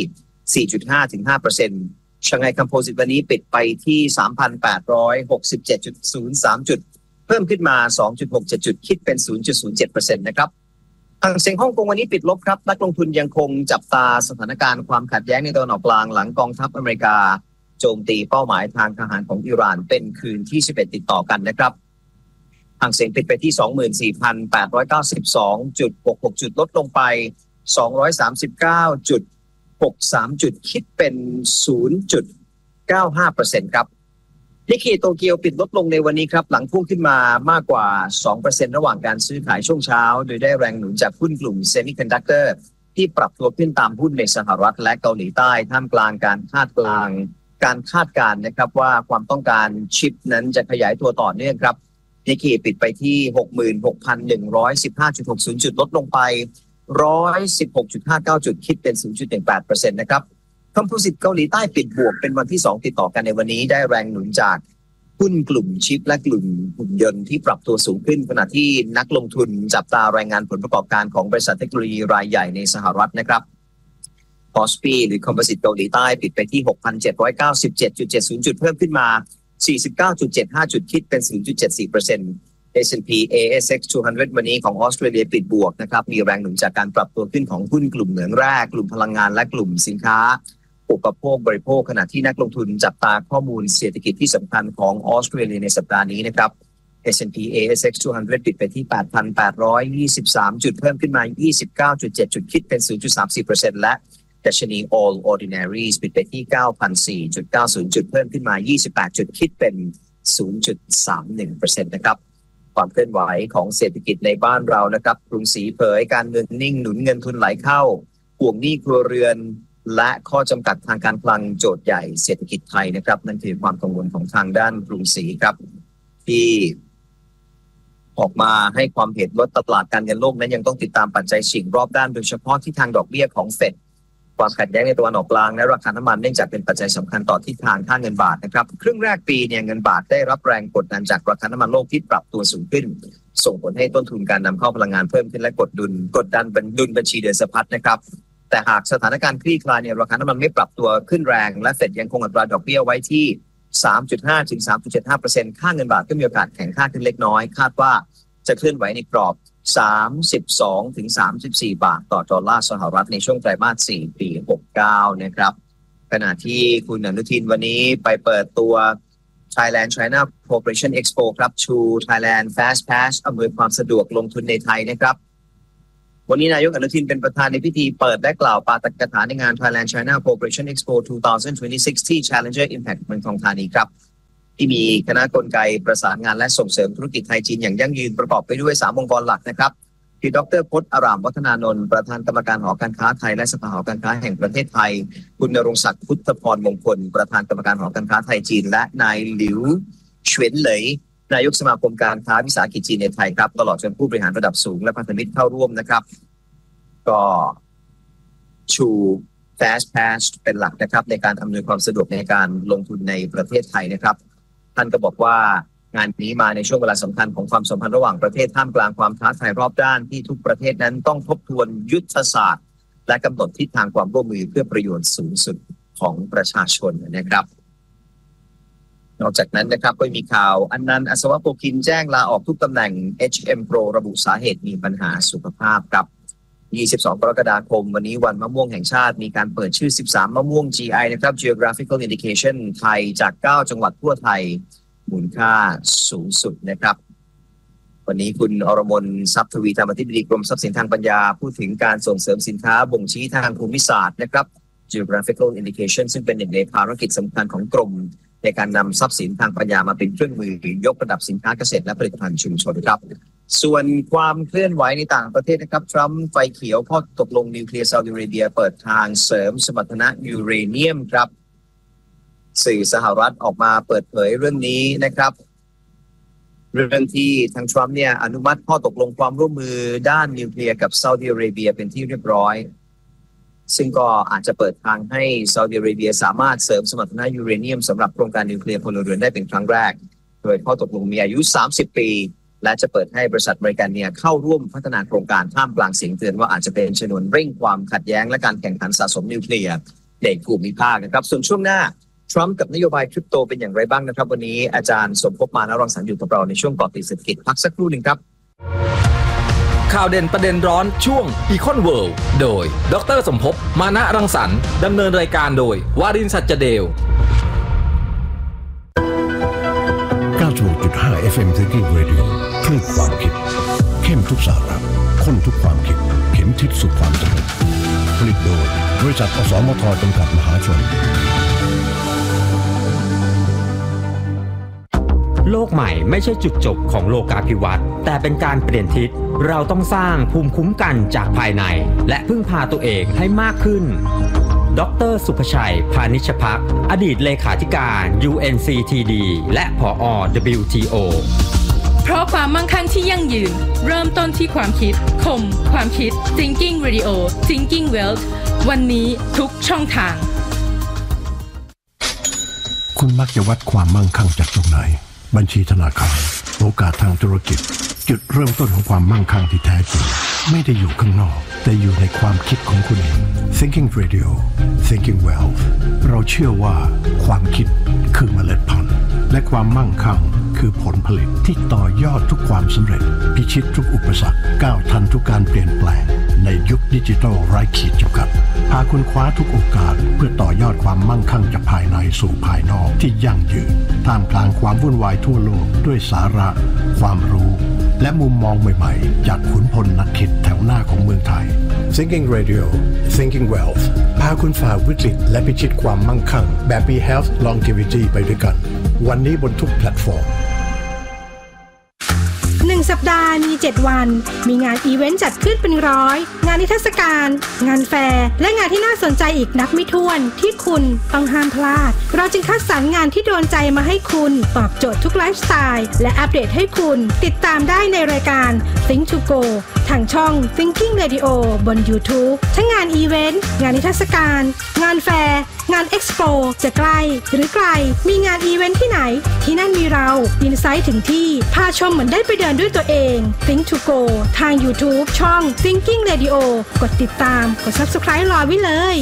4.5-5% ชังไฮคอมโพสิตวันนี้ปิดไปที่ 3,867.03 จุดเพิ่มขึ้นมา 2.67 จุดคิดเป็น 0.07% นะครับทางเซ็งฮ่องกงวันนี้ปิดลบครับนักลงทุนยังคงจับตาสถานการณ์ความขัดแย้งในตะวันออกกลางหลังกองทัพอเมริกาโจมตีเป้าหมายทางทหารของอิหร่านเป็นคืนที่11ติดต่อกันนะครับทางเซ็งปิดไปที่ 24,892.66 จุดลดลงไป 239.63 จุดคิดเป็น 0.95% ครับนิกเกอิโตเกียวปิดลดลงในวันนี้ครับหลังพุ่งขึ้นมามากกว่า 2% ระหว่างการซื้อขายช่วงเช้าโดยได้แรงหนุนจากหุ้นกลุ่มเซมิคอนดักเตอร์ที่ปรับตัวขึ้นตามหุ้นในสหรัฐและเกาหลีใต้ท่ามกลางการคาดการณ์นะครับว่าความต้องการชิปนั้นจะขยายตัวต่อเนื่องครับนิกเกอิปิดไปที่ 66,115.60 จุดลดลงไป 116.59 จุดคิดเป็น 0.18% นะครับคอมโพสิตเกาหลีใต้ปิดบวกเป็นวันที่2ติดต่อกันในวันนี้ได้แรงหนุนจากหุ้นกลุ่มชิปและกลุ่มหุ่นยนต์ที่ปรับตัวสูงขึ้นขณะที่นักลงทุนจับตารายงานผลประกอบการของบริษัทเทคโนโลยีรายใหญ่ในสหรัฐนะครับคอสปีหรือคอมโพสิตเกาหลีใต้ปิดไปที่ 6,797.70 จุดเพิ่มขึ้นมา 49.75 จุดคิดเป็น 0.74% S&P ASX 200 วันนี้ของออสเตรเลียปิดบวกนะครับมีแรงหนุนจากการปรับตัวขึ้นของหุ้นกลุ่มเหมืองแร่กลุ่มพลังงานและกลุ่มสินค้าอุปโภคบริโภคขณะที่นักลงทุนจับตาข้อมูลเศรษฐกิจที่สำคัญของออสเตรเลียในสัปดาห์นี้นะครับ S&P ASX 200 ปิดไปที่ 8,823 จุดเพิ่มขึ้นมา 29.7 จุดคิดเป็น 0.34% และดัชนี All Ordinaries ปิดไปที่ 9,004.90 จุดเพิ่มขึ้นมา 28 จุดคิดเป็น 0.31% นะครับความเคลื่อนไหวของเศรษฐกิจในบ้านเรานะครับกรุงศรีเผยการเงินนิ่งหนุนเงินทุนไหลเข้าห่วงหนี้ครัวเรือนและข้อจำกัดทางการคลังโจทย์ใหญ่เศรษฐกิจไทยนะครับนั่นคือความกังวลของทางด้านกรุงศรีครับที่ออกมาให้ความเห็นว่าตลาดการเงินโลกนั้นยังต้องติดตามปัจจัยเสี่ยงรอบด้านโดยเฉพาะที่ทางดอกเบี้ยของเฟดความขัดแย้งในตะวันออกกลางและราคาน้ำมันเนื่องจากเป็นปัจจัยสำคัญต่อทิศทางค่าเงินบาทนะครับครึ่งแรกปีเนี่ยเงินบาทได้รับแรงกดดันจากราคาน้ำมันโลกที่ปรับตัวสูงขึ้นส่งผลให้ต้นทุนการนำเข้าพลังงานเพิ่มขึ้นและกดดันดุลบัญชีเดินสะพัดนะครับแต่หากสถานการณ์คลี่คลายเนี่ยราคาน้ำมันไม่ปรับตัวขึ้นแรงและเฟดยังคงอัตราดอกเบี้ยไว้ที่ 3.5 ถึง 3.75% ค่าเงินบาทก็มีโอกาสแข็งค่าขึ้นเล็กน้อยคาดว่าจะเคลื่อนไหวในกรอบ32 ถึง 34 บาทต่อดอลลาร์สหรัฐในช่วงไตรมาส 4 ปี 69 นะครับขณะที่คุณอนุทินวันนี้ไปเปิดตัว Thailand China Cooperation Expo ครับชู Thailand Fast Pass อำนวยความสะดวกลงทุนในไทยนะครับวันนี้นายกอนุทินเป็นประธานในพิธีเปิดและกล่าวปาฐกถาในงาน Thailand China Cooperation Expo 2026 ที่ Challenger Impact เมืองทองธานีครับที่มีคณะกลไกประสานงานและส่งเสริมธุรกิจไทยจีนอย่างยั่งยืนประกอบไปด้วย3องค์กรหลักนะครับคือดร.พจน์อารามวัฒนานนท์ประธานกรรมการหอการค้าไทยและสภาหอการค้าแห่งประเทศไทยคุณณรงค์ศักดิ์พุทธพรมงคลประธานกรรมการหอการค้าไทยจีนและนายหลิวเฉวียนเหลยนายกสมาคมการค้าวิสาหกิจจีนในไทยครับตลอดจนผู้บริหารระดับสูงและพันธมิตรเข้าร่วมนะครับก็ชู Fast Pass เป็นหลักนะครับในการอำนวยความสะดวกในการลงทุนในประเทศไทยนะครับท่านก็บอกว่างานนี้มาในช่วงเวลาสำคัญของความสัมพันธ์ระหว่างประเทศท่ามกลางความท้าทายรอบด้านที่ทุกประเทศนั้นต้องทบทวนยุทธศาสตร์และกำหนดทิศทางความร่วมมือเพื่อประโยชน์สูงสุดของประชาชนนะครับนอกจากนั้นนะครับก็มีข่าวอันนันต์อัศวโภคินแจ้งลาออกทุกตำแหน่ง HM Pro ระบุสาเหตุมีปัญหาสุขภาพครับ22 กรกฎาคมวันนี้วันมะม่วงแห่งชาติมีการเปิดชื่อ13มะม่วง GI นะครับ Geographical Indication ไทยจาก9จังหวัดทั่วไทยมูลค่าสูงสุดนะครับวันนี้คุณอรมนทรัพย์ทวีธรรมอธิบดีกรมทรัพย์สินทางปัญญาพูดถึงการส่งเสริมสินค้าบ่งชี้ทางภูมิศาสตร์นะครับ Geographical Indication ซึ่งเป็นหนึ่งในภารกิจสำคัญของกรมในการนำทรัพย์สินทางปัญญามาเป็นเครื่องมือยกระดับสินค้าเกษตรและผลิตภัณฑ์ชุมชนครับส่วนความเคลื่อนไหวในต่างประเทศนะครับทรัมป์ไฟเขียวข้อตกลงนิวเคลียร์ซาอุดิอาระเบียเปิดทางเสริมสมรรถนะยูเรเนียมครับสื่อสหรัฐออกมาเปิดเผยเรื่องนี้นะครับเรื่องที่ทางทรัมป์เนี่ยอนุมัติข้อตกลงความร่วมมือด้านนิวเคลียร์กับซาอุดิอาระเบียเป็นที่เรียบร้อยซึ่งก็อาจจะเปิดทางให้ซาอุดิอาระเบียสามารถเสริมสมรรถนะยูเรเนียมสำหรับโครงการนิวเคลียร์พลเรือนได้เป็นครั้งแรกโดยข้อตกลงมีอายุ30 ปีและจะเปิดให้บริษัทอเมริกันเนี่ยเข้าร่วมพัฒนาโครงการท่ามกลางเสียงเตือนว่าอาจจะเป็นชนวนเร่งความขัดแย้งและการแข่งขันสะสมนิวเคลียร์ในภูมิภาคนะครับส่วนช่วงหน้าทรัมป์กับนโยบายคริปโตเป็นอย่างไรบ้างนะครับวันนี้อาจารย์สมภพ มานะรังสรรค์อยู่กับเราในช่วงเกาะติดเศรษฐกิจพักสักครู่หนึ่งครับข่าวเด่นประเด็นร้อนช่วง Econ World โดยดร.สมภพ มานะรังสรรค์ดำเนินรายการโดยวารินทร์ สัจเดล 96.5 FM Thinking Radio คลื่นความคิดเข้มทุกสาระข้นทุกความคิดเข็มทิศสู่ความสำเร็จผลิตโดยบริษัทอสมทจำกัดมหาชนโลกใหม่ไม่ใช่จุดจบของโลกาภิวัตน์แต่เป็นการเปลี่ยนทิศเราต้องสร้างภูมิคุ้มกันจากภายในและพึ่งพาตัวเองให้มากขึ้นดร.สุภชัย พานิชภักดิ์อดีตเลขาธิการ UNCTD และผอ. WTO เพราะความมั่งคั่งที่ยั่งยืนเริ่มต้นที่ความคิดคมความคิด Thinking Radio Thinking Wealth วันนี้ทุกช่องทางคุณมักจะวัดความมั่งคั่งจากตรงไหนบัญชีธนาคารโอกาสทางธุรกิจจุดเริ่มต้นของความมั่งคั่งที่แท้จริงไม่ได้อยู่ข้างนอกแต่อยู่ในความคิดของคุณเอง Thinking Radio Thinking Wealth เราเชื่อว่าความคิดคือเมล็ดพันธุ์และความมั่งคั่งคือผลผลิตที่ต่อยอดทุกความสำเร็จพิชิตทุกอุปสรรคก้าวทันทุกการเปลี่ยนแปลงในยุคดิจิทัลไร้ขีดจำกัดพาคุณคว้าทุกโอกาสเพื่อต่อยอดความมั่งคั่งจากภายในสู่ภายนอกที่ยั่งยืนท่ามกลางความวุ่นวายทั่วโลกด้วยสาระความรู้และมุมมองใหม่ๆจากขุนพลนักคิดแถวหน้าของเมืองไทย Thinking Radio Thinking Wealth พาคุณฝ่าวิกฤตและพิชิตความมั่งคั่งแบบมี Health Longevity ไปด้วยกันวันนี้บนทุกแพลตฟอร์ม 1 สัปดาห์มี 7 วันมีงานอีเวนต์จัดขึ้นเป็นร้อยงานนิทรรศการงานแฟร์และงานที่น่าสนใจอีกนับไม่ถ้วนที่คุณต้องห้ามพลาดเราจึงคัดสรรงานที่โดนใจมาให้คุณตอบโจทย์ทุกไลฟ์สไตล์และอัปเดตให้คุณติดตามได้ในรายการ Think to Go ทางช่อง Thinking Radio บน YouTube ทั้งงานอีเวนต์งานนิทรรศการงานแฟร์งานเอ็กซ์โปจะใกล้หรือไกลมีงานอีเวนต์ที่ไหนที่นั่นมีเราอินไซต์ถึงที่พาชมเหมือนได้ไปเดินด้วยตัวเอง Think to Go ทาง YouTube ช่อง Thinking Radio กดติดตามกด Subscribe รอไว้เลย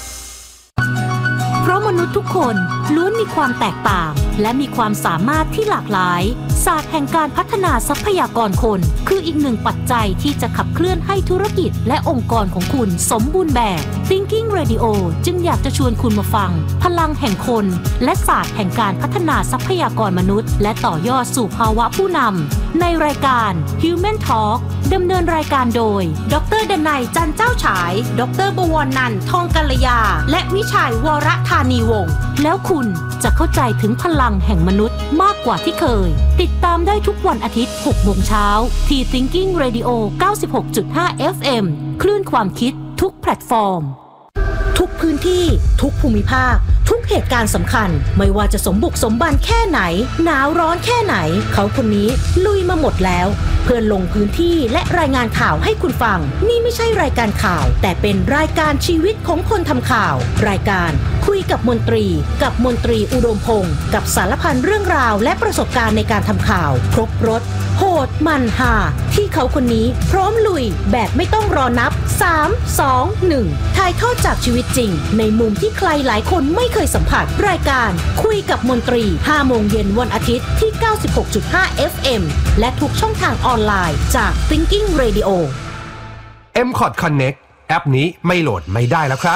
เพราะมนุษย์ทุกคนล้วนมีความแตกต่างและมีความสามารถที่หลากหลายศาสตร์แห่งการพัฒนาทรัพยากรคนคืออีกหนึ่งปัจจัยที่จะขับเคลื่อนให้ธุรกิจและองค์กรของคุณสมบูรณ์แบบ Thinking Radio จึงอยากจะชวนคุณมาฟังพลังแห่งคนและศาสตร์แห่งการพัฒนาทรัพยากรมนุษย์และต่อยอดสู่ภาวะผู้นำในรายการ Human Talk ดำเนินรายการโดยดร.ดนัย จันเจ้าฉายดร.บวรนันท์ ทองกัลยาและวิชัยวรธานีวงศ์แล้วคุณจะเข้าใจถึงพลังแห่งมนุษย์มากกว่าที่เคยติดตามได้ทุกวันอาทิตย์ 6 โมงเช้าที่ Thinking Radio 96.5 FM คลื่นความคิดทุกแพลตฟอร์มทุกพื้นที่ทุกภูมิภาคทุกเหตุการณ์สำคัญไม่ว่าจะสมบุกสมบันแค่ไหนหนาวร้อนแค่ไหนเขาคนนี้ลุยมาหมดแล้วเพื่อลงพื้นที่และรายงานข่าวให้คุณฟังนี่ไม่ใช่รายการข่าวแต่เป็นรายการชีวิตของคนทำข่าวรายการคุยกับมนตรีกับมนตรีอุดมพงศ์กับสารพันเรื่องราวและประสบการณ์ในการทำข่าวครบรสโหดมันฮาที่เขาคนนี้พร้อมลุยแบบไม่ต้องรอนับ3 2 1ถ่ายทอดจากชีวิตจริงในมุมที่ใครหลายคนไม่เคยสัมผัสรายการคุยกับมนตรี 5 โมงเย็นวันอาทิตย์ที่ 96.5 FM และทุกช่องทางออนไลน์จาก Thinking Radio MCOT Connect แอปนี้ไม่โหลดไม่ได้แล้วครับเพ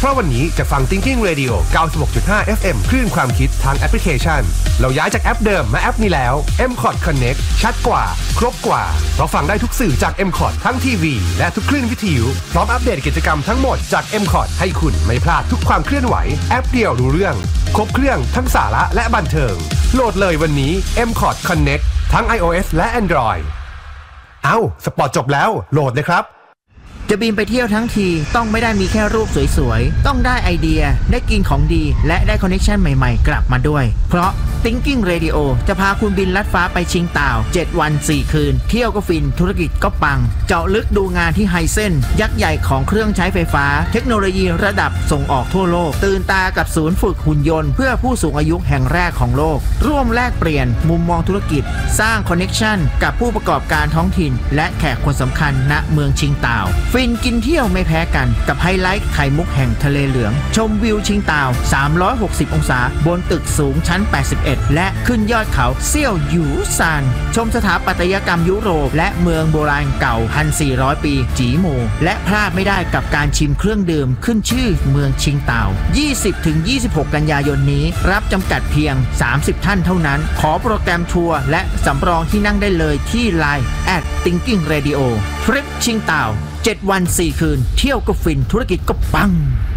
ราะวันนี้จะฟัง Thinking Radio 96.5 FM คลื่นความคิดทางแอปพลิเคชันเราย้ายจากแอปเดิมมาแอปนี้แล้ว M-Cod Connect ชัดกว่าครบกว่าเพราะฟังได้ทุกสื่อจาก M-Cod ทั้งทีวีและทุกคลื่นวิทยุพร้อมอัปเดตกิจกรรมทั้งหมดจาก M-Cod ให้คุณไม่พลาดทุกความเคลื่อนไหวแอปเดียวรู้เรื่องครบเครื่องทั้งสาระและบันเทิงโหลดเลยวันนี้ M-Cod Connect ทั้ง iOS และ Android สปอร์ตจบแล้วโหลดเลยครับจะบินไปเที่ยวทั้งทีต้องไม่ได้มีแค่รูปสวยๆต้องได้ไอเดียได้กินของดีและได้คอนเนคชั่นใหม่ๆกลับมาด้วยเพราะ Thinking Radio จะพาคุณบินลัดฟ้าไปชิงต่าว7วัน4คืนเที่ยวก็ฟินธุรกิจก็ปังเจาะลึกดูงานที่ไฮเซนยักษ์ใหญ่ของเครื่องใช้ไฟฟ้าเทคโนโลยีระดับส่งออกทั่วโลกตื่นตากับศูนย์ฝึกหุ่นยนต์เพื่อผู้สูงอายุแห่งแรกของโลกร่วมแลกเปลี่ยนมุมมองธุรกิจสร้างคอนเนคชั่นกับผู้ประกอบการท้องถิ่นและแขกคนสำคัญณเมืองชิงต่าวฟินกินเที่ยวไม่แพ้กันกับไฮไลท์ไข่มุกแห่งทะเลเหลืองชมวิวชิงต่าว360องศาบนตึกสูงชั้น81และขึ้นยอดเขาเซี่ยวหยูซานชมสถาปัตยกรรมยุโรปและเมืองโบราณเก่า 1,400 ปีจีหมู่และพลาดไม่ได้กับการชิมเครื่องดื่มขึ้นชื่อเมืองชิงต่าว 20-26 กันยายนนี้รับจำกัดเพียง30ท่านเท่านั้นขอโปรแกรมทัวร์และสำรองที่นั่งได้เลยที่ LINE @Thinking Radio ทริปชิงต่าว7วัน4คืนเที่ยวก็ฟินธุรกิจก็ปัง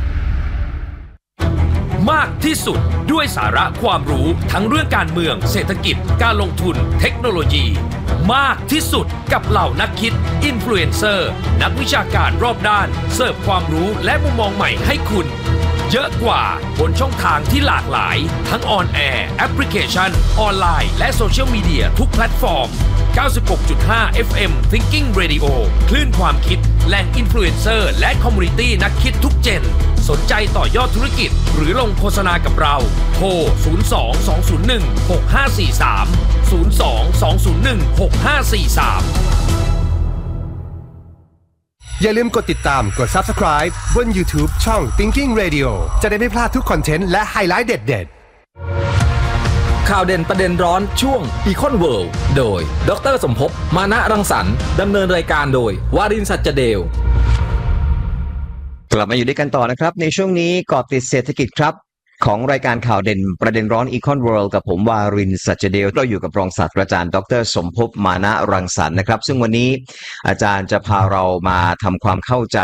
มากที่สุดด้วยสาระความรู้ทั้งเรื่องการเมืองเศรษฐกิจการลงทุนเทคโนโลยีมากที่สุดกับเหล่านักคิดอินฟลูเอนเซอร์นักวิชาการรอบด้านเสิร์ฟความรู้และมุมมองใหม่ให้คุณเยอะกว่าบนช่องทางที่หลากหลายทั้งออนแอร์แอปพลิเคชันออนไลน์และโซเชียลมีเดียทุกแพลตฟอร์ม 96.5 FM Thinking Radio คลื่นความคิดแหล่งอินฟลูเอนเซอร์และคอมมูนิตี้นักคิดทุกเจนสนใจต่อยอดธุรกิจหรือลงโฆษณากับเราโทร 02-201-6543 02-201-6543 อย่าลืมกดติดตามกด Subscribe บน YouTube ช่อง Thinking Radio จะได้ไม่พลาดทุกคอนเทนต์และไฮไลท์เด็ดๆข่าวเด่นประเด็นร้อนช่วง Econ World โดยดร.สมภพมานะรังสรรค์ดำเนินรายการโดยวารินทร์ สัจเดลกลับมาอยู่ด้วยกันต่อนะครับในช่วงนี้เกาะติดเศรษฐกิจครับของรายการข่าวเด่นประเด็นร้อน Econ World กับผมวารินทร์ สัจเดลเราอยู่กับรองศาสตราจารย์ดร.สมภพมานะรังสรรค์นะครับซึ่งวันนี้อาจารย์จะพาเรามาทำความเข้าใจ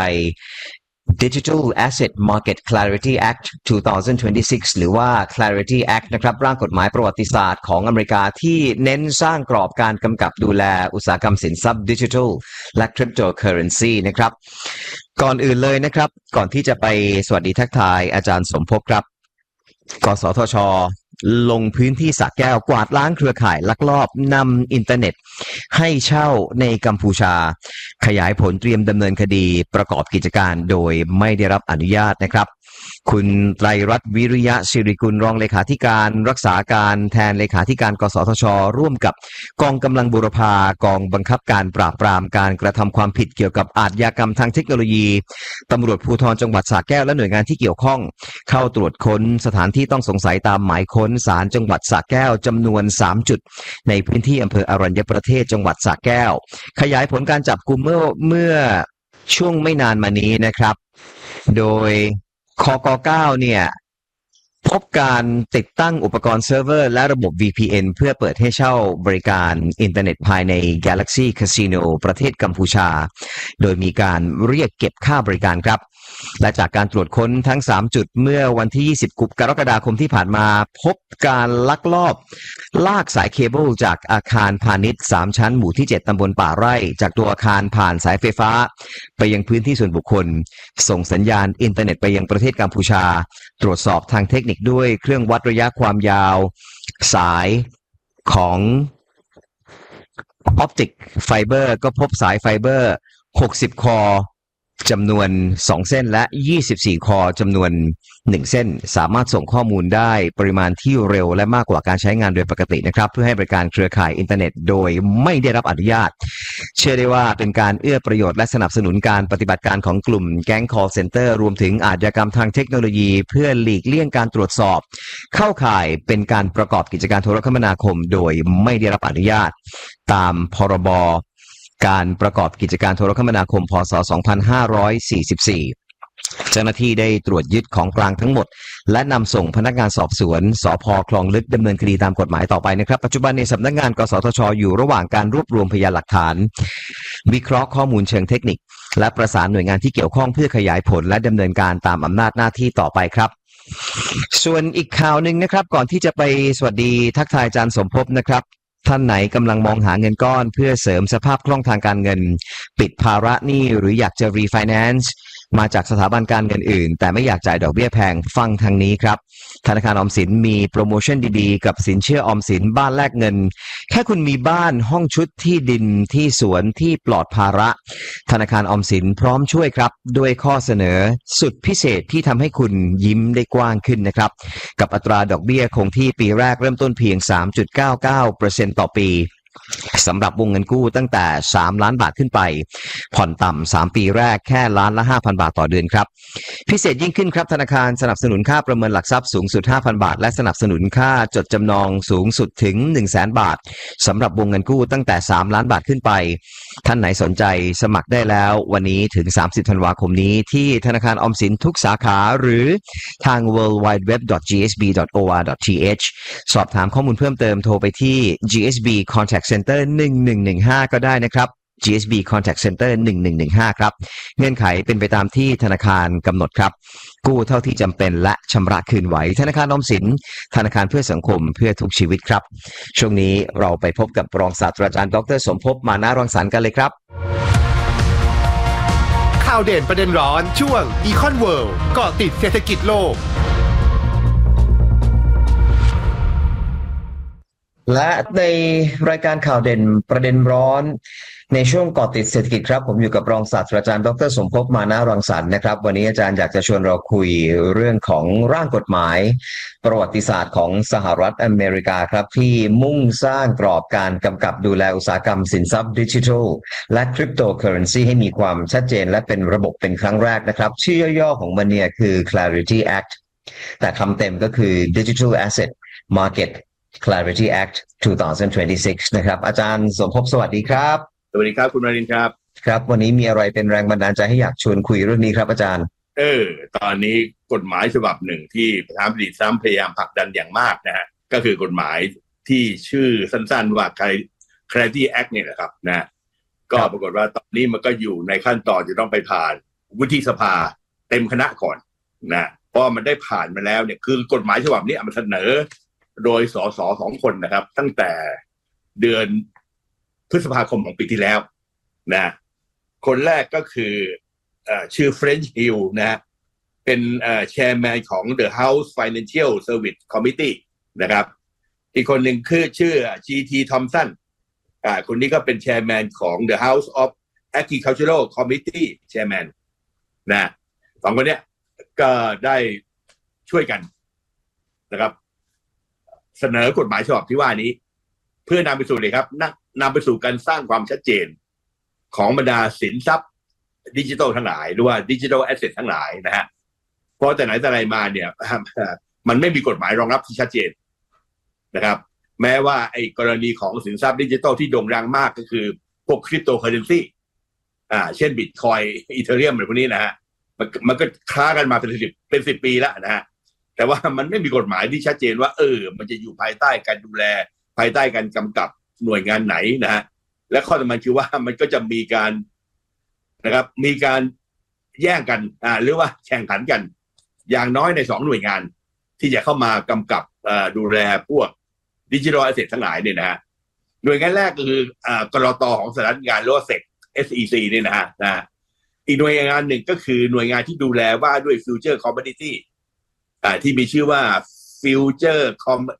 Digital Asset Market Clarity Act 2026 หรือว่า Clarity Act นะครับร่างกฎหมายประวัติศาสตร์ของอเมริกาที่เน้นสร้างกรอบการกำกับดูแลอุตสาหกรรมสินทรัพย์ดิจิทัลและคริปโตเคอเรนซีนะครับก่อนอื่นเลยนะครับก่อนที่จะไปสวัสดีทักทายอาจารย์สมภพครับกสทช.ลงพื้นที่สระแก้วกวาดล้างเครือข่ายลักลอบนำอินเทอร์เน็ตให้เช่าในกัมพูชาขยายผลเตรียมดำเนินคดีประกอบกิจการโดยไม่ได้รับอนุญาตนะครับคุณไตรรัตน์วิริยะศิริกุลรองเลขาธิการรักษาการแทนเลขาธิการกสทช.ร่วมกับกองกำลังบูรพากองบังคับการปราบปรามการกระทำความผิดเกี่ยวกับอาชญากรรมทางเทคโนโลยีตำรวจภูธรจังหวัดสระแก้วและหน่วยงานที่เกี่ยวข้องเข้าตรวจค้นสถานที่ต้องสงสัยตามหมายค้นศาลจังหวัดสระแก้วจำนวน3จุดในพื้นที่อำเภออรัญญประเทศจังหวัดสระแก้วขยายผลการจับกุมเมื่อช่วงไม่นานมานี้นะครับโดยคก.9 เนี่ยพบการติดตั้งอุปกรณ์เซิร์ฟเวอร์และระบบ VPN เพื่อเปิดให้เช่าบริการอินเทอร์เน็ตภายใน Galaxy Casino ประเทศกัมพูชาโดยมีการเรียกเก็บค่าบริการครับและจากการตรวจค้นทั้ง3จุดเมื่อวันที่20กรกฎาคมที่ผ่านมาพบการลักลอบลากสายเคเบิลจากอาคารพาณิชย์3ชั้นหมู่ที่7ตำบลป่าไร่จากตัวอาคารผ่านสายไฟฟ้าไปยังพื้นที่ส่วนบุคคลส่งสัญญาณอินเทอร์เน็ตไปยังประเทศกัมพูชาตรวจสอบทางเทคนิคด้วยเครื่องวัดระยะความยาวสายของออปติกไฟเบอร์ก็พบสายไฟเบอร์60คอจำนวน2เส้นและ24คอจำนวน1เส้นสามารถส่งข้อมูลได้ปริมาณที่เร็วและมากกว่าการใช้งานโดยปกตินะครับเพื่อให้บริการเครือข่ายอินเทอร์เน็ตโดยไม่ได้รับอนุญาตเชื่อได้ว่าเป็นการเอื้อประโยชน์และสนับสนุนการปฏิบัติการของกลุ่มแก๊ง call center รวมถึงอาชญากรรมทางเทคโนโลยีเพื่อหลีกเลี่ยงการตรวจสอบเข้าข่ายเป็นการประกอบกิจการโทรคมนาคมโดยไม่ได้รับอนุญาตตามพรบการประกอบกิจการโทรคมนาคมพ.ศ. 2544 เจ้าหน้าที่ได้ตรวจยึดของกลางทั้งหมดและนำส่งพนักงานสอบสวนสภ.คลองลึกดำเนินคดีตามกฎหมายต่อไปนะครับปัจจุบันในสำนักงานกสทช.อยู่ระหว่างการรวบรวมพยานหลักฐานวิเคราะห์ข้อมูลเชิงเทคนิคและประสานหน่วยงานที่เกี่ยวข้องเพื่อขยายผลและดำเนินการตามอำนาจหน้าที่ต่อไปครับส่วนอีกข่าวหนึ่งนะครับก่อนที่จะไปสวัสดีทักทายอาจารย์สมภพนะครับท่านไหนกำลังมองหาเงินก้อนเพื่อเสริมสภาพคล่องทางการเงินปิดภาระหนี้หรืออยากจะรีไฟแนนซ์มาจากสถาบันการเงินอื่นแต่ไม่อยากจ่ายดอกเบี้ยแพงฟังทางนี้ครับธนาคารออมสินมีโปรโมชั่นดีๆกับสินเชื่อออมสินบ้านแลกเงินแค่คุณมีบ้านห้องชุดที่ดินที่สวนที่ปลอดภาระธนาคารออมสินพร้อมช่วยครับด้วยข้อเสนอสุดพิเศษที่ทำให้คุณยิ้มได้กว้างขึ้นนะครับกับอัตราดอกเบี้ยคงที่ปีแรกเริ่มต้นเพียง 3.99% ต่อปีสำหรับวงเงินกู้ตั้งแต่3ล้านบาทขึ้นไปผ่อนต่ำ3ปีแรกแค่ล้านละ 5,000 บาทต่อเดือนครับพิเศษยิ่งขึ้นครับธนาคารสนับสนุนค่าประเมินหลักทรัพย์สูงสุด 5,000 บาทและสนับสนุนค่าจดจำนองสูงสุดถึง 100,000 บาทสำหรับวงเงินกู้ตั้งแต่3ล้านบาทขึ้นไปท่านไหนสนใจสมัครได้แล้ววันนี้ถึง30ธันวาคมนี้ที่ธนาคารออมสินทุกสาขาหรือทาง worldwideweb.gsb.or.th สอบถามข้อมูลเพิ่มเติมโทรไปที่ GSB Contact Center 1115ก็ได้นะครับ GSB Contact Center 1115ครับเงื่อนไขเป็นไปตามที่ธนาคารกำหนดครับกู้เท่าที่จำเป็นและชำระคืนไหวธนาคารออมสินธนาคารเพื่อสังคมเพื่อทุกชีวิตครับช่วงนี้เราไปพบกับรองศาสตราจารย์ดร.สมภพมานะรังสรรค์กันเลยครับข่าวเด่นประเด็นร้อนช่วง Econ World เกาะติดเศรษฐกิจโลกและในรายการข่าวเด่นประเด็นร้อนในช่วงเกาะติดเศรษฐกิจครับผมอยู่กับรองศาสตราจารย์ดร.สมภพมานะรังสรรค์นะครับวันนี้อาจารย์อยากจะชวนเราคุยเรื่องของร่างกฎหมายประวัติศาสตร์ของสหรัฐอเมริกาครับที่มุ่งสร้างกรอบการกำกับดูแลอุตสาหกรรมสินทรัพย์ดิจิทัลและคริปโตเคอเรนซีให้มีความชัดเจนและเป็นระบบเป็นครั้งแรกนะครับชื่อย่อของมันเนี่ยคือ Clarity Act แต่คำเต็มก็คือ Digital Asset Market Clarity Act 2026 นะครับอาจารย์สมภพสวัสดีครับสวัสดีครับคุณมารินครับครับวันนี้มีอะไรเป็นแรงบันดาลใจให้อยากชวนคุยเรื่องนี้ครับอาจารย์ตอนนี้กฎหมายฉบับหนึ่งที่ประธานาธิบดีทรัมป์พยายามผลักดันอย่างมากนะฮะก็คือกฎหมายที่ชื่อสั้นๆว่า Clarity Act เนี่ยนะครับนะก็ปรากฏว่าตอนนี้มันก็อยู่ในขั้นตอนจะต้องไปผ่านวุฒิสภาเต็มคณะก่อนนะพอมันได้ผ่านมาแล้วเนี่ยคือกฎหมายฉบับนี้มันเสนอโดยสส2 คนนะครับตั้งแต่เดือนพฤษภาคมของปีที่แล้วนะคนแรกก็คือชื่อ French Hill นะเป็นchairman ของ The House Financial Service Committee นะครับอีกคนหนึ่งคือชื่อ G.T. Thompson คนนี้ก็เป็น chairman ของ The House of Agricultural Committee chairman นะสองคนเนี้ยก็ได้ช่วยกันนะครับเสนอกฎหมายฉบับที่ว่านี้เพื่อนำไปสู่เลยครับนำไปสู่การสร้างความชัดเจนของบรรดาสินทรัพย์ดิจิทัลทั้งหลายหรือว่าดิจิทัลแอสเซททั้งหลายนะฮะเพราะแต่ไหนแต่ไรมาเนี่ยมันไม่มีกฎหมายรองรับที่ชัดเจนนะครับแม้ว่าไอ้กรณีของสินทรัพย์ดิจิทัลที่โด่งดังมากก็คือพวกคริปโตเคอเรนซีเช่นบิตคอยน์อีเธอเรียมอะไรพวกนี้นะฮะมันก็ค้ากันมาเป็น10 ปีแล้วนะฮะแต่ว่ามันไม่มีกฎหมายที่ชัดเจนว่ามันจะอยู่ภายใต้การดูแลภายใต้การกำกับหน่วยงานไหนนะฮะและข้อสำคัญคือว่ามันก็จะมีการนะครับมีการแย่งกันหรือว่าแข่งขันกันอย่างน้อยใน2 หน่วยงานที่จะเข้ามากำกับดูแลพวกดิจิทัลแอสเซททั้งหลายเนี่ยนะฮะหน่วยงานแรกก็คือกลต.ของสหรัฐอเมริกาหรือว่า SEC เนี่ยนะฮะอีกหน่วยงานหนึ่งก็คือหน่วยงานที่ดูแลว่าด้วยฟิวเจอร์คอมมอดิตี้ที่มีชื่อว่าฟิวเจอร์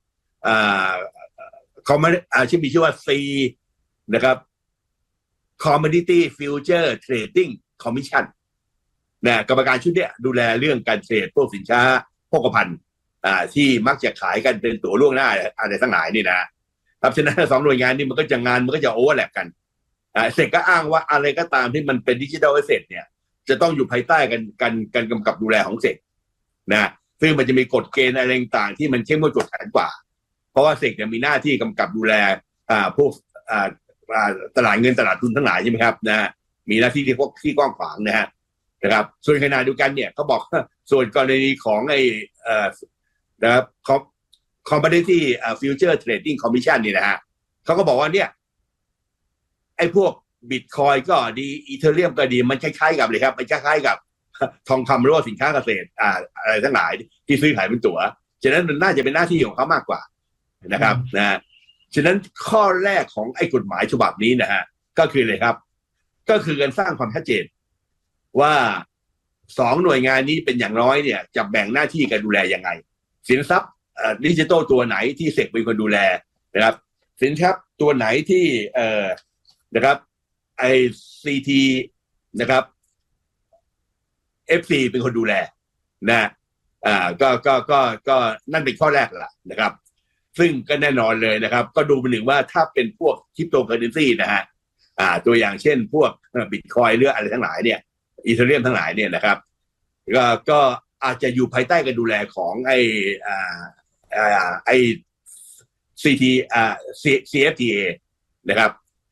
ชื่อมีชื่อว่า C นะครับ Commodity Future Trading Commission นะกรรมการชุดเนี้ยดูแลเรื่องการเทรดพวกสินค้าโภคภัณฑ์ที่มักจะขายกันเป็นตั๋วล่วงหน้าอะไรทั้งหลายนี่นะครับฉะนั้น2 หน่วยงานนี้มันก็จะโอเวอร์แลปกันเสร็จก็อ้างว่าอะไรก็ตามที่มันเป็นดิจิทัลแอสเซทเนี่ยจะต้องอยู่ภายใต้การกำกับดูแลของเสกนะซึ่งมันจะมีกฎเกณฑ์อะไรต่างๆที่มันเข้มงวดกวดขันกว่าเพราะว่าเสกเนี่ยมีหน้าที่กำกับดูแลพวกตลาดเงินตลาดทุนทั้งหลายใช่ไหมครับนะมีหน้าที่ที่กว้างขวางนะฮะนะครับส่วนขณะเดียวกันเนี่ยเขาบอกส่วนกรณีของไอ้นะครับ Commodity Future Trading Commission นี่นะฮะเขาก็บอกว่าเนี่ยไอ้พวกบิตคอยก็ดีอีเธอเรียมก็ดีมันคล้ายๆกับเลยครับมันคล้ายๆกับทองคำหรือว่าสินค้าเกษตรอะไรทั้งหลายที่ซื้อขายเป็นตั๋วฉะนั้นมันน่าจะเป็นหน้าที่ของเขามากกว่านะครับนะฉะนั้นข้อแรกของไอ้กฎหมายฉบับนี้นะฮะก็คือเลยครับก็คือการสร้างความชัดเจนว่า2หน่วยงานนี้เป็นอย่างน้อยเนี่ยจะแบ่งหน้าที่กันดูแลยังไงสินทรัพย์ดิจิทัลตัวไหนที่เสกเป็นคนดูแลนะครับสินทรัพย์ตัวไหนที่นะครับไอซีทีนะครับ FC เป็นคนดูแลนะก็นั่นเป็นข้อแรกละนะครับซึ่งก็แน่นอนเลยนะครับก็ดูเป็นหนึ่งว่าถ้าเป็นพวกคริปโตเคอเรนซีนะฮะตัวอย่างเช่นพวกบิตคอยน์หรืออะไรทั้งหลายเนี่ยอีเธอเรียมทั้งหลายเนี่ยนะครับก็อาจจะอยู่ภายใต้การดูแลของไอCFTA นะครับ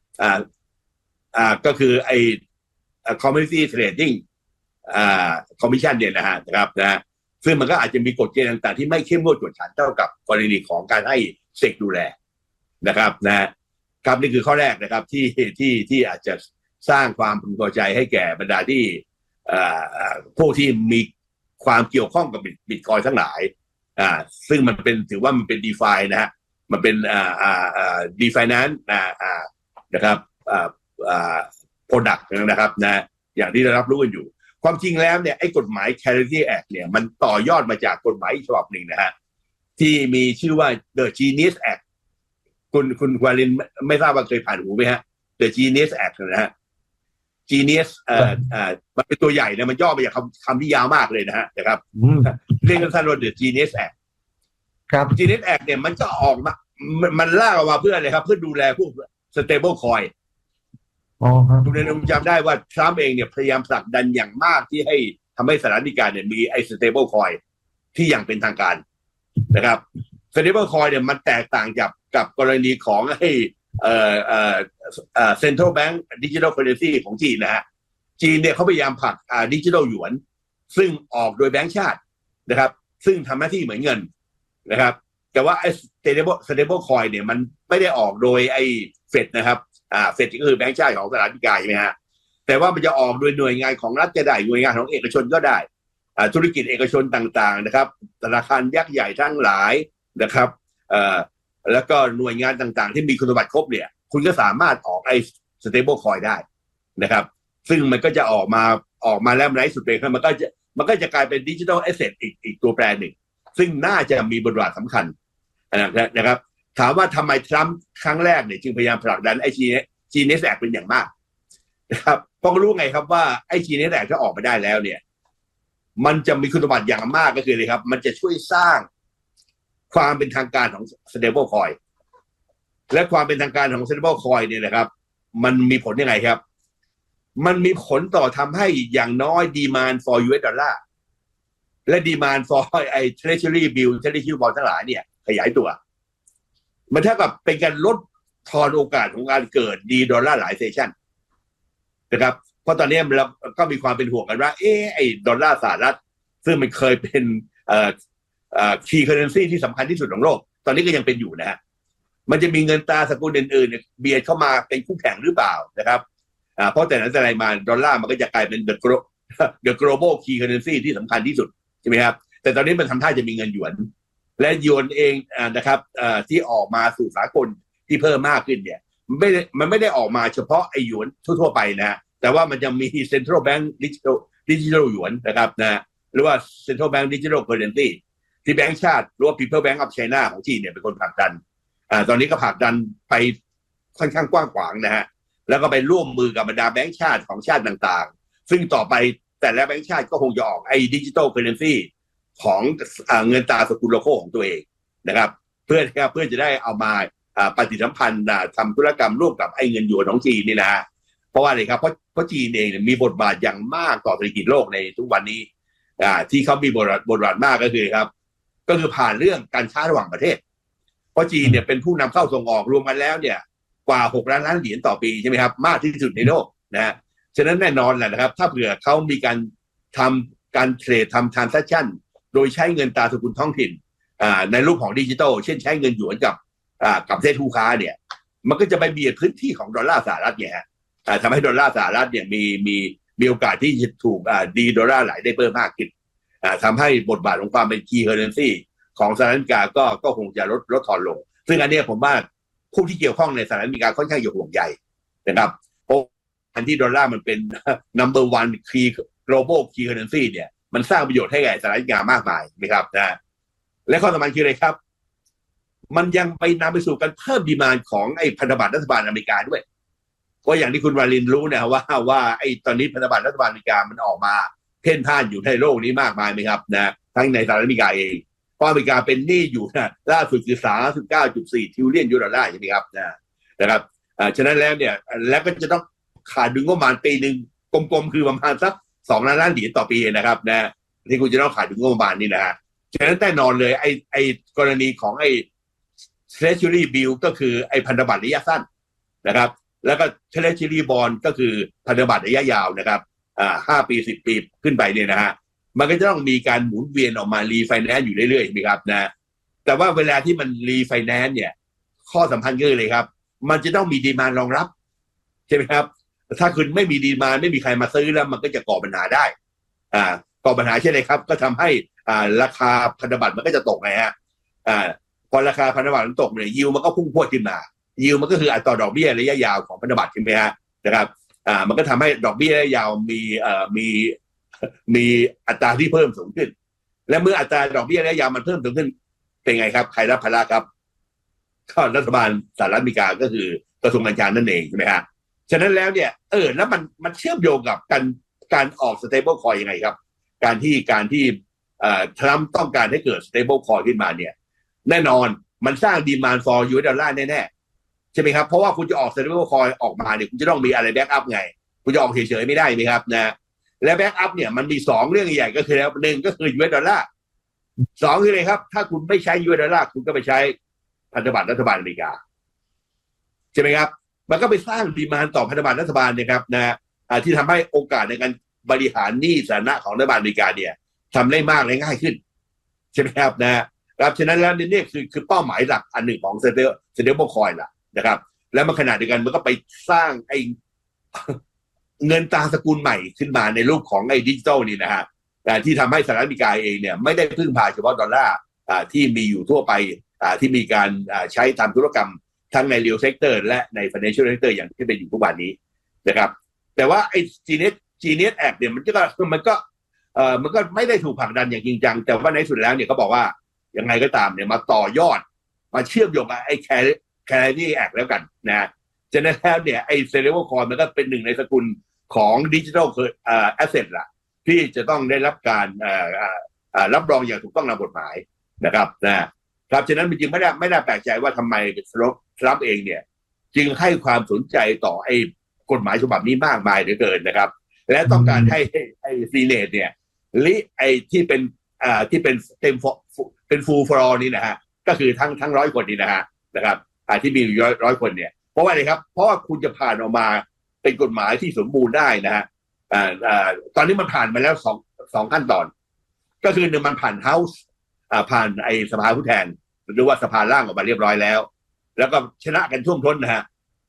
ก็คือไอ้ Commodity Trading Commission เนี่ยนะครับนะซึ่งมันก็อาจจะมีกฎเกณฑ์ต่างๆที่ไม่เข้มงวดกวดขันเท่ากับกรณีของการให้เซกดูแลนะครับนะครับนี่คือข้อแรกนะครับที่อาจจะสร้างความพึงพอใจให้แก่บรรดาที่พวกที่มีความเกี่ยวข้องกับบิตคอยน์ทั้งหลายซึ่งมันเป็นถือว่ามันเป็น DeFi นะฮะมันเป็นDefinanceนะครับproduct นะครับนะอย่างที่ได้รับรู้กันอยู่ความจริงแล้วเนี่ยไอ้กฎหมาย Clarity Act เนี่ยมันต่อยอดมาจากกฎหมายฉบับหนึ่งนะฮะที่มีชื่อว่า The Genius Act คุณวาลินไม่ทราบว่าเคยผ่านหูไหมฮะ The Genius Act นะฮะ Genius มันเป็นตัวใหญ่นะมันย่อมาจากคำที่ยาวมากเลยนะครับเรียกสั้นๆว่า The Genius Act ครับ Genius Act เนี่ยมันก็ออกมามันลากออกมาเพื่ออะไรครับเพื่อดูแลพวก stable coin คุณนายจำได้ว่าทรัมป์เองเนี่ยพยายามผลักดันอย่างมากที่ให้ทำให้สหรัฐอเมริกาเนี่ยมีไอ้ stable coin ที่อย่างเป็นทางการนะครับ stable coin เนี่ยมันแตกต่างกับกรณีของไอ้central bank digital currency ของจีนนะฮะจีนเนี่ยเขาพยายามผลักดิจิทัลหยวนซึ่งออกโดยแบงก์ชาตินะครับซึ่งทำหน้าที่เหมือนเงินนะครับแต่ว่าไอ้ stable coin เนี่ยมันไม่ได้ออกโดยไอ้เฟดนะครับเฟดก็คือแบงก์ชาติของสหรัฐอเมริกาใช่ไหมฮะแต่ว่ามันจะออกโดยหน่วยงานของรัฐก็ได้หน่วยงานของเอกชนก็ได้ธุรกิจเอกชนต่างๆนะครับธนาคารยักษ์ใหญ่ทั้งหลายนะครับแล้วก็หน่วยงานต่างๆที่มีคุณสมบัติครบเนี่ยคุณก็สามารถออกไอ้ stable coin ได้นะครับซึ่งมันก็จะออกมาแล้วในสุดเลยมันก็จะกลายเป็น digital asset อีกตัวแปรหนึ่งซึ่งน่าจะมีบทบาทสำคัญนะครับถามว่าทำไมทรัมป์ครั้งแรกเนี่ยจึงพยายามผลักดันไอ้ Genius Act เป็นอย่างมากนะครับเพราะรู้ไงครับว่าไอ้ Genius Act ถ้าออกมาได้แล้วเนี่ยมันจะมีคุณสมบัติอย่างมากก็คือเลยครับมันจะช่วยสร้างความเป็นทางการของ stable coin และความเป็นทางการของ stable coin เนี่ยนะครับมันมีผลยังไงครับมันมีผลต่อทำให้อย่างน้อย demand for US dollar และ demand for ไอ้ treasury bill treasury bond ทั้งหลายเนี่ยขยายตัวมันเท่ากับเป็นการลดทอนโอกาสของการเกิดดีดอลลาร์หลายเซชันนะครับเพราะตอนนี้เราก็มีความเป็นห่วงกันว่าไอ้ดอลลาร์สหรัฐซึ่งมันเคยเป็นkey currency ที่สำคัญที่สุดของโลกตอนนี้ก็ยังเป็นอยู่นะฮะมันจะมีเงินตราสกุลอื่นๆเบียดเข้ามาเป็นคู่แข่งหรือเปล่านะครับเพราะแต่นั้นแต่ไรมาดอลลาร์มันก็จะกลายเป็น the global key currency ที่สำคัญที่สุดใช่ไหมครับแต่ตอนนี้มันทำท่าจะมีเงินหยวนและหยวนเองนะครับที่ออกมาสู่สากลที่เพิ่มมากขึ้นเนี่ยมันไม่ได้ออกมาเฉพาะไอ้หยวนทั่วๆไปนะฮะแต่ว่ามันจะมี central bank digital หยวนนะครับนะหรือว่า central bank digital currency ที่แบงก์ชาติหรือว่า People Bank of China ของจีนเนี่ยเป็นคนผลักดันตอนนี้ก็ผลักดันไปค่อนข้างกว้างขวางนะฮะแล้วก็ไปร่วมมือกับบรรดาแบงก์ชาติของชาติต่างๆซึ่งต่อไปแต่ละแบงก์ชาติก็คงจะออกไอ้ digital currency ของเงินตราสกุลโลโก้ของตัวเองนะครับเพื่อจะได้เอามาปฏิสัมพันธ์ทำธุรกรรมร่วมกับไอ้เงินหยวนของจีนนี่นะฮะเพราะว่าอะไรครับเพราะจีนเองมีบทบาทอย่างมากต่อเศรษฐกิจโลกในทุกวันนี้ที่เขามีบทบาทมากก็คือครับก็คือผ่านเรื่องการค้าระหว่างประเทศเพราะจีนเนี่ยเป็นผู้นำเข้าส่งออกรวมกันแล้วเนี่ยกว่า6 ล้านล้านเหรียญต่อปีใช่ไหมครับมากที่สุดในโลกนะฮะฉะนั้นแน่นอนแหละนะครับถ้าเผื่อเขามีการทำการเทรดทำ transaction โดยใช้เงินตราสกุลท้องถิ่นในรูปของดิจิทัลเช่นใช้เงินหยวนกับประเทศคู่ค้าเนี่ยมันก็จะไปเบียดพื้นที่ของดอลลาร์สหรัฐเนี่ยฮะทำให้ดอลลาร์สหรัฐเนี่ยมีโอกาสที่จะถูกดีดอลลาร์ไหลได้เพิ่มมากขึ้นทำให้บทบาทของความเป็น key currency ของสหรัฐอเมริกาก็คงจะลดทอนลงซึ่งอันนี้ผมว่าผู้ที่เกี่ยวข้องในสหรัฐอเมริกาค่อนข้างห่วงใยนะครับเพราะอันที่ดอลลาร์มันเป็น number one key global key currency เนี่ยมันสร้างประโยชน์ให้แก่สหรัฐอเมริกามากมายนะครับนะและข้อสำคัญคืออะไรครับมันยังไปนำไปสู่การเพิ่มดีมานด์ของไอ้พันธบัตรรัฐบาลอเมริกาด้วยเพราะอย่างที่คุณวารินรู้นะว่าไอ้ตอนนี้พันธบัตรรัฐบาลอเมริกามันออกมาเพ่นพ่านอยู่ในโลกนี้มากมายไหมครับนะทั้งในสหรัฐอเมริกาเองเพราะอเมริกาเป็นหนี้อยู่นะล่าสุดคือ 39.4 ทริลเลียนดอลลาร์ใช่ไหมครับนะครับฉะนั้นแล้วเนี่ยแล้วก็จะต้องขาดดุลงบประมาณปีนึงกลมๆคือประมาณสัก2 ล้านเหรียญต่อปีนะครับนะที่คุณจะต้องขาดดุลงบประมาณนี่นะฮะฉะนั้นแน่นอนเลยไอ้กรณีของไอ้ Treasury Bill ก็คือไอ้พันธบัตรระยะสั้นนะครับแล้วก็ Treasury Bond ก็คือพันธบัตรระยะยาวนะครับ5 ปี10 ปีขึ้นไปเนี่ยนะฮะมันก็จะต้องมีการหมุนเวียนออกมารีไฟแนนซ์อยู่เรื่อยๆใช่ไหมครับนะแต่ว่าเวลาที่มันรีไฟแนนซ์เนี่ยข้อสำคัญก็เลยครับมันจะต้องมีดีมานด์รองรับใช่ไหมครับถ้าคุณไม่มีดีมานด์ไม่มีใครมาซื้อแล้วมันก็จะก่อปัญหาได้ก่อปัญหาใช่ไหมครับก็ทำให้ราคาพันธบัตรมันก็จะตกไงฮะพอราคาพันธบัตรมันตกเนี่ยยิวมันก็พุ่งพรวดขึ้นมายิวมันก็คืออัตราดอกเบี้ยระยะยาวของพันธบัตรใช่ไหมฮะนะครับมันก็ทำให้ดอกเบี้ยระยะยาวมีอัตราที่เพิ่มสูงขึ้นและเมื่ออัตราดอกเบี้ยระยะยาวมันเพิ่มสูงขึ้นเป็นไงครับใครรับภาระครับก็รัฐบาลสหรัฐอเมริกาก็คือกระทรวงการคลังนั่นเองใช่ไหมฮะฉะนั้นแล้วเนี่ยแล้วมันเชื่อมโยงกับการออก stable coin ยังไงครับการที่ทรัมป์ต้องการให้เกิด stable coin ขึ้นมาเนี่ยแน่นอนมันสร้าง demand for US ดอลลาร์แน่ๆใช่ไหมครับเพราะว่าคุณจะออก stable coin ออกมาเนี่ยคุณจะต้องมีอะไร back up ไงคุณจะออกเฉยๆไม่ได้ไหมครับนะและ back up เนี่ยมันมี2เรื่องใหญ่ก็คือแล้ว1ก็คือ US ดอลลาร์2คืออะไรครับถ้าคุณไม่ใช้ US ดอลลาร์คุณก็ไปใช้พันธบัตรรัฐบาลอเมริกาใช่ไหมครับมันก็ไปสร้างดีมานด์ต่อพันธบัตรรัฐบาลนะครับนะที่ทำให้โอกาสในการบริหารหนี้สาธารณะของรัฐบาลอเมริกาเนี่ยทำได้มากและง่ายขึ้นใช่ไหมครับนะครับฉะนั้นแล้วนี่คือเป้าหมายหลักอันหนึ่งของstable coin ล่ะนะครับแล้วมันขนาดเดียวกันมันก็ไปสร้างไอ้เงินตราสกุลใหม่ขึ้นมาในรูปของไอ้ดิจิทัลนี่นะฮะที่ทำให้สหรัฐอเมริกาเองเนี่ยไม่ได้พึ่งพาเฉพาะดอลลาร์ที่มีอยู่ทั่วไปที่มีการใช้ทำธุรกรรมทั้งใน real sector และใน financial sector อย่างที่เป็นอยู่ทุกวันนี้นะครับแต่ว่าไอ้ Genius Act เนี่ยมันก็ไม่ได้ถูกผลักดันอย่างจริงจังแต่ว่าในสุดแล้วเนี่ยเขาบอกว่ายังไงก็ตามเนี่ยมาต่อยอดมาเชื่อมโยงกับไอ้ Clarity Act แล้วกันนะฉะนั้นแล้วเนี่ยไอ้ stable coin มันก็เป็นหนึ่งในสกุลของ digital asset ล่ะที่จะต้องได้รับการรับรองอย่างถูกต้องตามกฎหมายนะครับฉะนั้นมันจึงไม่ได้แปลกใจว่าทำไมทรัมป์เองเนี่ยจึงให้ความสนใจต่อไอ้กฎหมายฉบับนี้มากมายเหลือเกินนะครับและต้องการให้ไอ้ซีเนตเนี่ยไอ้ที่เป็นเต็มเป็น full for all นี่นะฮะก็คือทั้ง100 คนนี่นะครับที่มีอยู่100 คนเนี่ยเพราะว่าอะไรครับเพราะว่าคุณจะผ่านออกมาเป็นกฎหมายที่สมบูรณ์ได้นะฮะตอนนี้มันผ่านมาแล้ว2ขั้นตอนก็คือ1มันผ่าน House ผ่านไอ้สภาผู้แทนหรือว่าสภาล่างออกมาเรียบร้อยแล้วก็ชนะกันท่วมท้นนะฮะ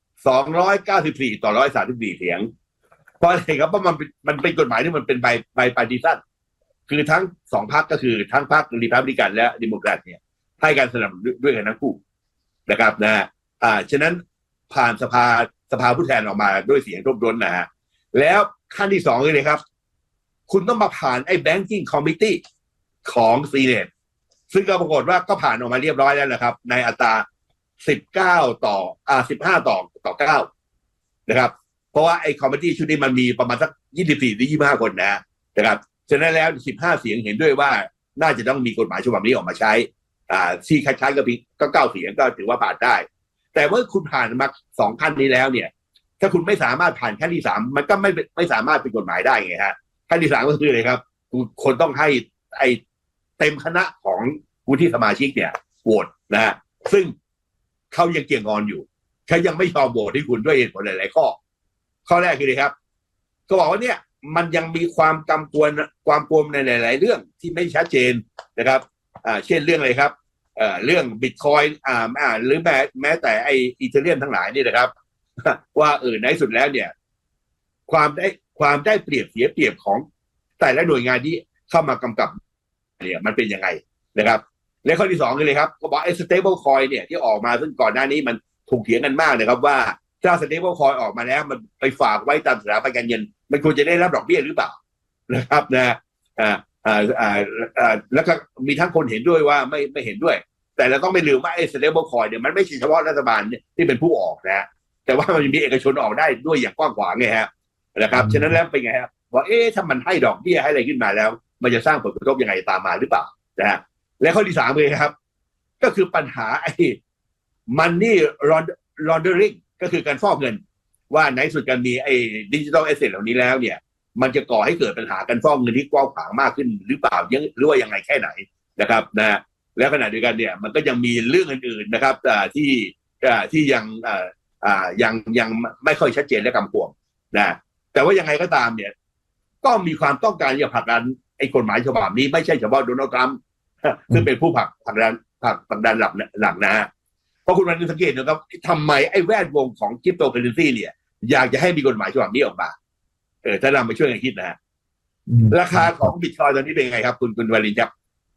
294 ต่อ 134 เสียงเพราะอะไรครับเพราะมันเป็นกฎหมายที่มันเป็นใบปฏิซัตคือทั้ง2พรรคก็คือทั้งพรรครีพับลิกันและเดโมแครตเนี่ยให้การสนับสนุนด้วยกันทั้งคู่นะครับฉะนั้นผ่านสภาผู้แทนออกมาด้วยเสียงท่วมท้นนะฮะแล้วขั้นที่2เลยครับคุณต้องมาผ่านไอ้ Banking Committee ของซีเนตซึ่งก็ปรากฏว่าก็ผ่านออกมาเรียบร้อยแล้วนะครับในอัตรา15 ต่อ 9นะครับเพราะว่าไอ้คอมมิตี้ชุดนี้มันมีประมาณสัก24 หรือ 25 คนนะครับฉะนั้นแล้ว15 เสียงเห็นด้วยว่าน่าจะต้องมีกฎหมายฉบับนี้ออกมาใช้ที่คล้ายๆกับก็9 เสียงก็ถือว่าผ่านได้แต่เมื่อคุณผ่านมา2ขั้นนี้แล้วเนี่ยถ้าคุณไม่สามารถผ่านขั้นที่3มันก็ไม่สามารถเป็นกฎหมายได้ไงฮะขั้นที่3ก็คืออะไรครับคนต้องให้ไอ้เต็มคณะของวุฒิสมาชิกเนี่ยโหวตนะฮะซึ่งเขายังเกี่ยงงอนอยู่เขายังไม่ยอมโหวตให้คุณด้วยเหตุผลหลายๆข้อแรกคืออะไรครับก็บอกว่าเนี่ยมันยังมีความกำกวมในหลายๆเรื่องที่ไม่ชัดเจนนะครับเช่นเรื่องอะไรครับเรื่องบิตคอยน์หรือแม้แต่ไออีเธเรียมทั้งหลายนี่นะครับว่าในสุดแล้วเนี่ยความได้เปรียบเสียเปรียบของแต่ละหน่วยงานที่เข้ามากำกับเนี่ยมันเป็นยังไงนะครับและข้อที่2เลยครับก็บอกไอ้ stable coin เนี่ยที่ออกมาซึ่งก่อนหน้านี้มันถูกเถียงกันมากนะครับว่าถ้า stable coin ออกมาแล้วมันไปฝากไว้ตามสถาบันการเงินมันควรจะได้รับดอกเบี้ยหรือเปล่านะครับแล้วก็มีทั้งคนเห็นด้วยว่าไม่เห็นด้วยแต่เราต้องไม่ลืมว่าไอ้ stable coin เนี่ยมันไม่ใช่เฉพาะรัฐบาลที่เป็นผู้ออกนะแต่ว่ามันมีเอกชนออกได้ด้วยอย่างกว้างขวางไงฮะนะครับฉะนั้นแล้วเป็นไงครับว่าถ้ามันให้ดอกเบี้ยให้อะไรขึ้นมาแล้วมันจะสร้างผลกระทบยังไงตามมาหรือเปล่านะฮะและข้อที่3เลยครับก็คือปัญหาไอ้ money laundering ก็คือการฟอกเงินว่าในสุดการมีไอ้ดิจิทัลแอสเซทเหล่านี้แล้วเนี่ยมันจะก่อให้เกิดปัญหาการฟอกเงินที่กว้างขวางมากขึ้นหรือเปล่าหรือว่ายังไงแค่ไหนนะครับนะแล้วขณะเดียวกันเนี่ยมันก็ยังมีเรื่องอื่นๆนะครับที่ยังไม่ค่อยชัดเจนและกำกวมนะแต่ว่ายังไงก็ตามเนี่ยก็มีความต้องการจะผลักดันไอ้กฎหมายฉบับนี้ไม่ใช่เฉพาะโดนัลด์ทรัมป์ซึ่งเป็นผู้ผลักดันหลักนะฮะเพราะคุณมันสังเกตนะครับทำไมไอ้แวดวงของคริปโตเคอเรนซีเนี่ยอยากจะให้มีกฎหมายฉบับนี้ออกมาถ้าเรามาช่วยกันคิดนะฮะราคาของบิตคอยน์ตอนนี้เป็นไงครับคุณวารินครับ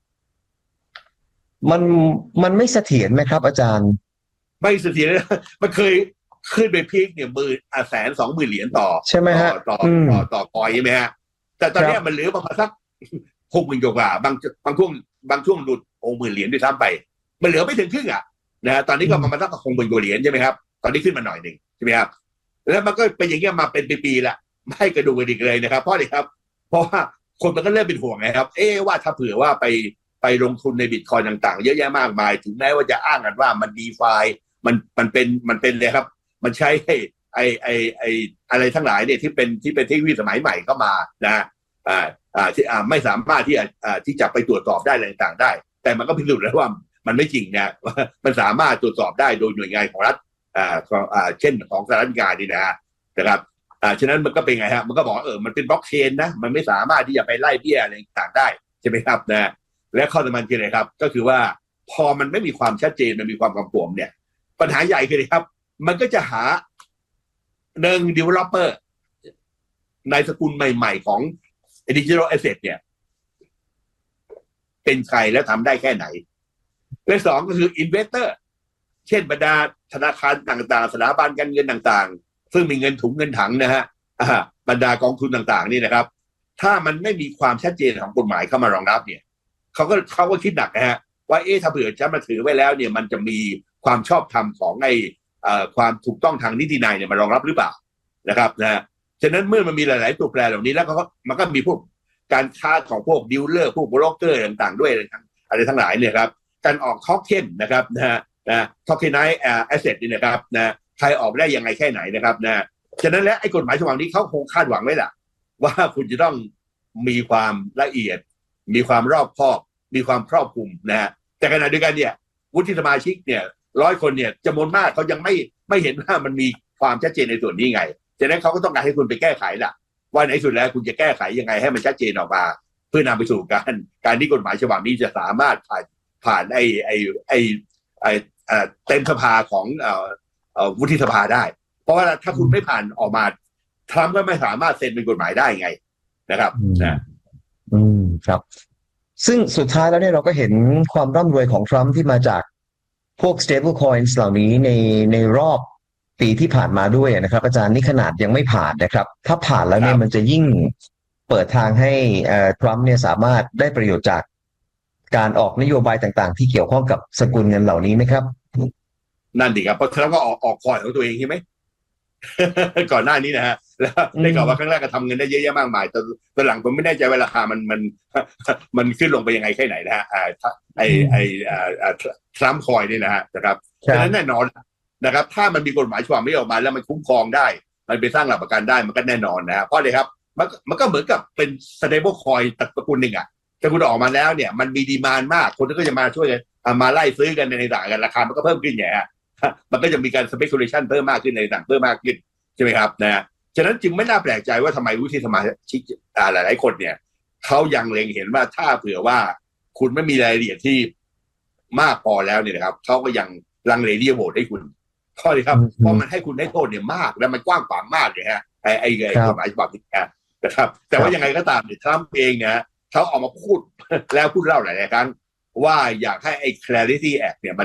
มันไม่เสถียรไหมครับอาจารย์ไม่เสถียรมันเคยขึ้นไปพีคเนี่ย120,000 เหรียญต่อใช่ไหมฮะต่อคอยใช่ไหมฮะแต่ตอนนี้มันเหลือประมาณสัก60,000 กว่าบางช่วงหลุด60,000 เหรียญด้วยซ้ำไปมันเหลือไม่ถึงครึ่งนะฮะตอนนี้ก็ประมาณสัก60,000 กว่าเหรียญใช่ไหมครับตอนนี้ขึ้นมาหน่อยหนึ่งใช่ไหมครับแล้วมันก็เป็นอย่างเงี้ยมาเป็นปีๆละไม่กระดูกกระดิกเลยนะครับเพราะอะไรครับเพราะว่าคนมันก็เริ่มเป็นห่วงไงครับว่าถ้าเผื่อว่าไปลงทุนในบิตคอยน์ต่างๆเยอะแยะมากมายถึงแม้ว่าจะอ้างกันว่ามันDeFiมันเป็นเลยครับมันใช้อะไรทั้งหลายเนี่ยที่เป็นเทคโนโลยีสมัยใหม่เข้ามานะไม่สามารถที่จะไปตรวจสอบได้อะไรต่างๆได้แต่มันก็พิสูจน์แล้วว่ามันไม่จริงนะมันสามารถตรวจสอบได้โดยหน่วยงานของรัฐเช่นของสหรัฐอเมริกานี่นะครับฉะนั้นมันก็เป็นไงฮะมันก็บอกมันเป็นบล็อกเชนนะมันไม่สามารถที่จะไปไล่เบี้ยอะไรต่างๆได้ใช่ไหมครับนะและข้อสำคัญคืออะไรครับก็คือว่าพอมันไม่มีความชัดเจนมันมีความกำกวมเนี่ยปัญหาใหญ่คืออะไรครับมันก็จะหาdeveloper ในสกุลใหม่ๆของ digital asset เนี่ยเป็นใครและทำได้แค่ไหนและ2ก็คือ investor เช่นบรรดาธนาคารต่างๆสถาบันการเงินต่างๆซึ่งมีเงินถุงเงินถังนะฮะบรรดากองทุนต่างๆนี่นะครับถ้ามันไม่มีความชัดเจนของกฎหมายเข้ามารองรับเนี่ยเขาก็คิดหนักนะฮะว่าถ้าเผื่อจะมาถือไว้แล้วเนี่ยมันจะมีความชอบธรรมของความถูกต้องทางนิตินัยเนี่ยมารองรับหรือเปล่านะครับนะฉะนั้นเมื่อมันมีหลายๆตัวแปรเหล่านี้แล้วมันก็มีพวกการค้าของพวกดีลเลอร์พวกโบรกเกอร์ต่างๆด้วยอะไรทั้งหลายเนี่ยครับการออกท็อกเค็นนะครับนะท็อกเค็นไนท์แอสเซทนี่นะครับนะใครออกได้ยังไงแค่ไหนนะครับนะฉะนั้นแล้วไอ้กฎหมายฉบับนี้เขาคงคาดหวังไว้แหละว่าคุณจะต้องมีความละเอียดมีความรอบคอบมีความครอบคลุมนะฮะแต่ขณะเดียวกันเนี่ยวุฒิสมาชิกเนี่ย100 คนเนี่ยจำนวนมากเขายังไม่เห็นว่ามันมีความชัดเจนในส่วนนี้ไงฉะนั้นเขาก็ต้องการให้คุณไปแก้ไขล่ะว่าในสุดแล้วคุณจะแก้ไขยังไงให้มันชัดเจนออกมาเพื่อนำไปสู่การที่กฎหมายฉบับนี้จะสามารถผ่านเต็มสภาของวุฒิสภาได้เพราะว่าถ้าคุณไม่ผ่านออกมาทรัมป์ก็ไม่สามารถเซ็นเป็นกฎหมายได้ไงนะครับครับซึ่งสุดท้ายแล้วเนี่ยเราก็เห็นความร่ำรวยของทรัมป์ที่มาจากพวก stable coins เหล่านี้ในรอบปีที่ผ่านมาด้วยนะครับอาจารย์นี่ขนาดยังไม่ผ่านนะครับถ้าผ่านแล้วเนี่ยมันจะยิ่งเปิดทางให้ทรัมป์เนี่ยสามารถได้ประโยชน์จากการออกนโยบายต่างๆที่เกี่ยวข้องกับสกุลเงินเหล่านี้ไหมครับนั่นดิครับเพราะทรัมป์ก็ออกคอยของตัวเองใช่ไหม ก่อนหน้านี้นะฮะแล้วได้กล่าวว่าครั้งแรกก็ทำเงินได้เยอะแยะมากมายแต่ตอนหลังผมไม่แน่ใจว่าราคามันขึ้นลงไปยังไงแค่ไหนนะฮะทรัมป์คอยนี่นะฮะนะครับฉะนั้นแน่นอนนะครับถ้ามันมีกฎหมายฉบับนี้ออกมาแล้วมันคุ้มครองได้มันไปสร้างหลักประกันได้มันก็แน่นอนนะฮะเพราะอะไรครับมันก็เหมือนกับเป็น stable coin ตระกูลหนึ่งถ้าคุณออกมาแล้วเนี่ยมันมีดีมานด์มากคนก็จะมาช่วยกันมาไล่ซื้อกันในต่างกันราคามันก็เพิ่มขึ้นไงฮะมันก็จะมีการ speculation เพิ่มมากขึ้นในต่างเพิ่มมากขึ้นใช่ไหมครับนะฉะนั้นจึงไม่น่าแปลกใจว่าทำไมวุฒิสมาชิกหลายๆคนเนี่ยเขายังเล็งเห็นว่าถ้าเผื่อว่าคุณไม่มีรายละเอียดที่มากพอแล้วเนี่ยนะครับเขาก็ยังลังเลที่จะโหวตให้คุณข้อนี้ครับเพราะมันให้คุณได้โทษเนี่ยมากและมันกว้างขวางมากเลยฮะไอ้กฎหมายฉบับนี้นะครับแต่ว่ายังไงก็ตามเนี่ยทรัมป์เองเนี่ยเขาออกมาพูดแล้วพูดเล่าหลายๆครั้งว่าอยากให้ไอ้ Clarity Act เนี่ยมัน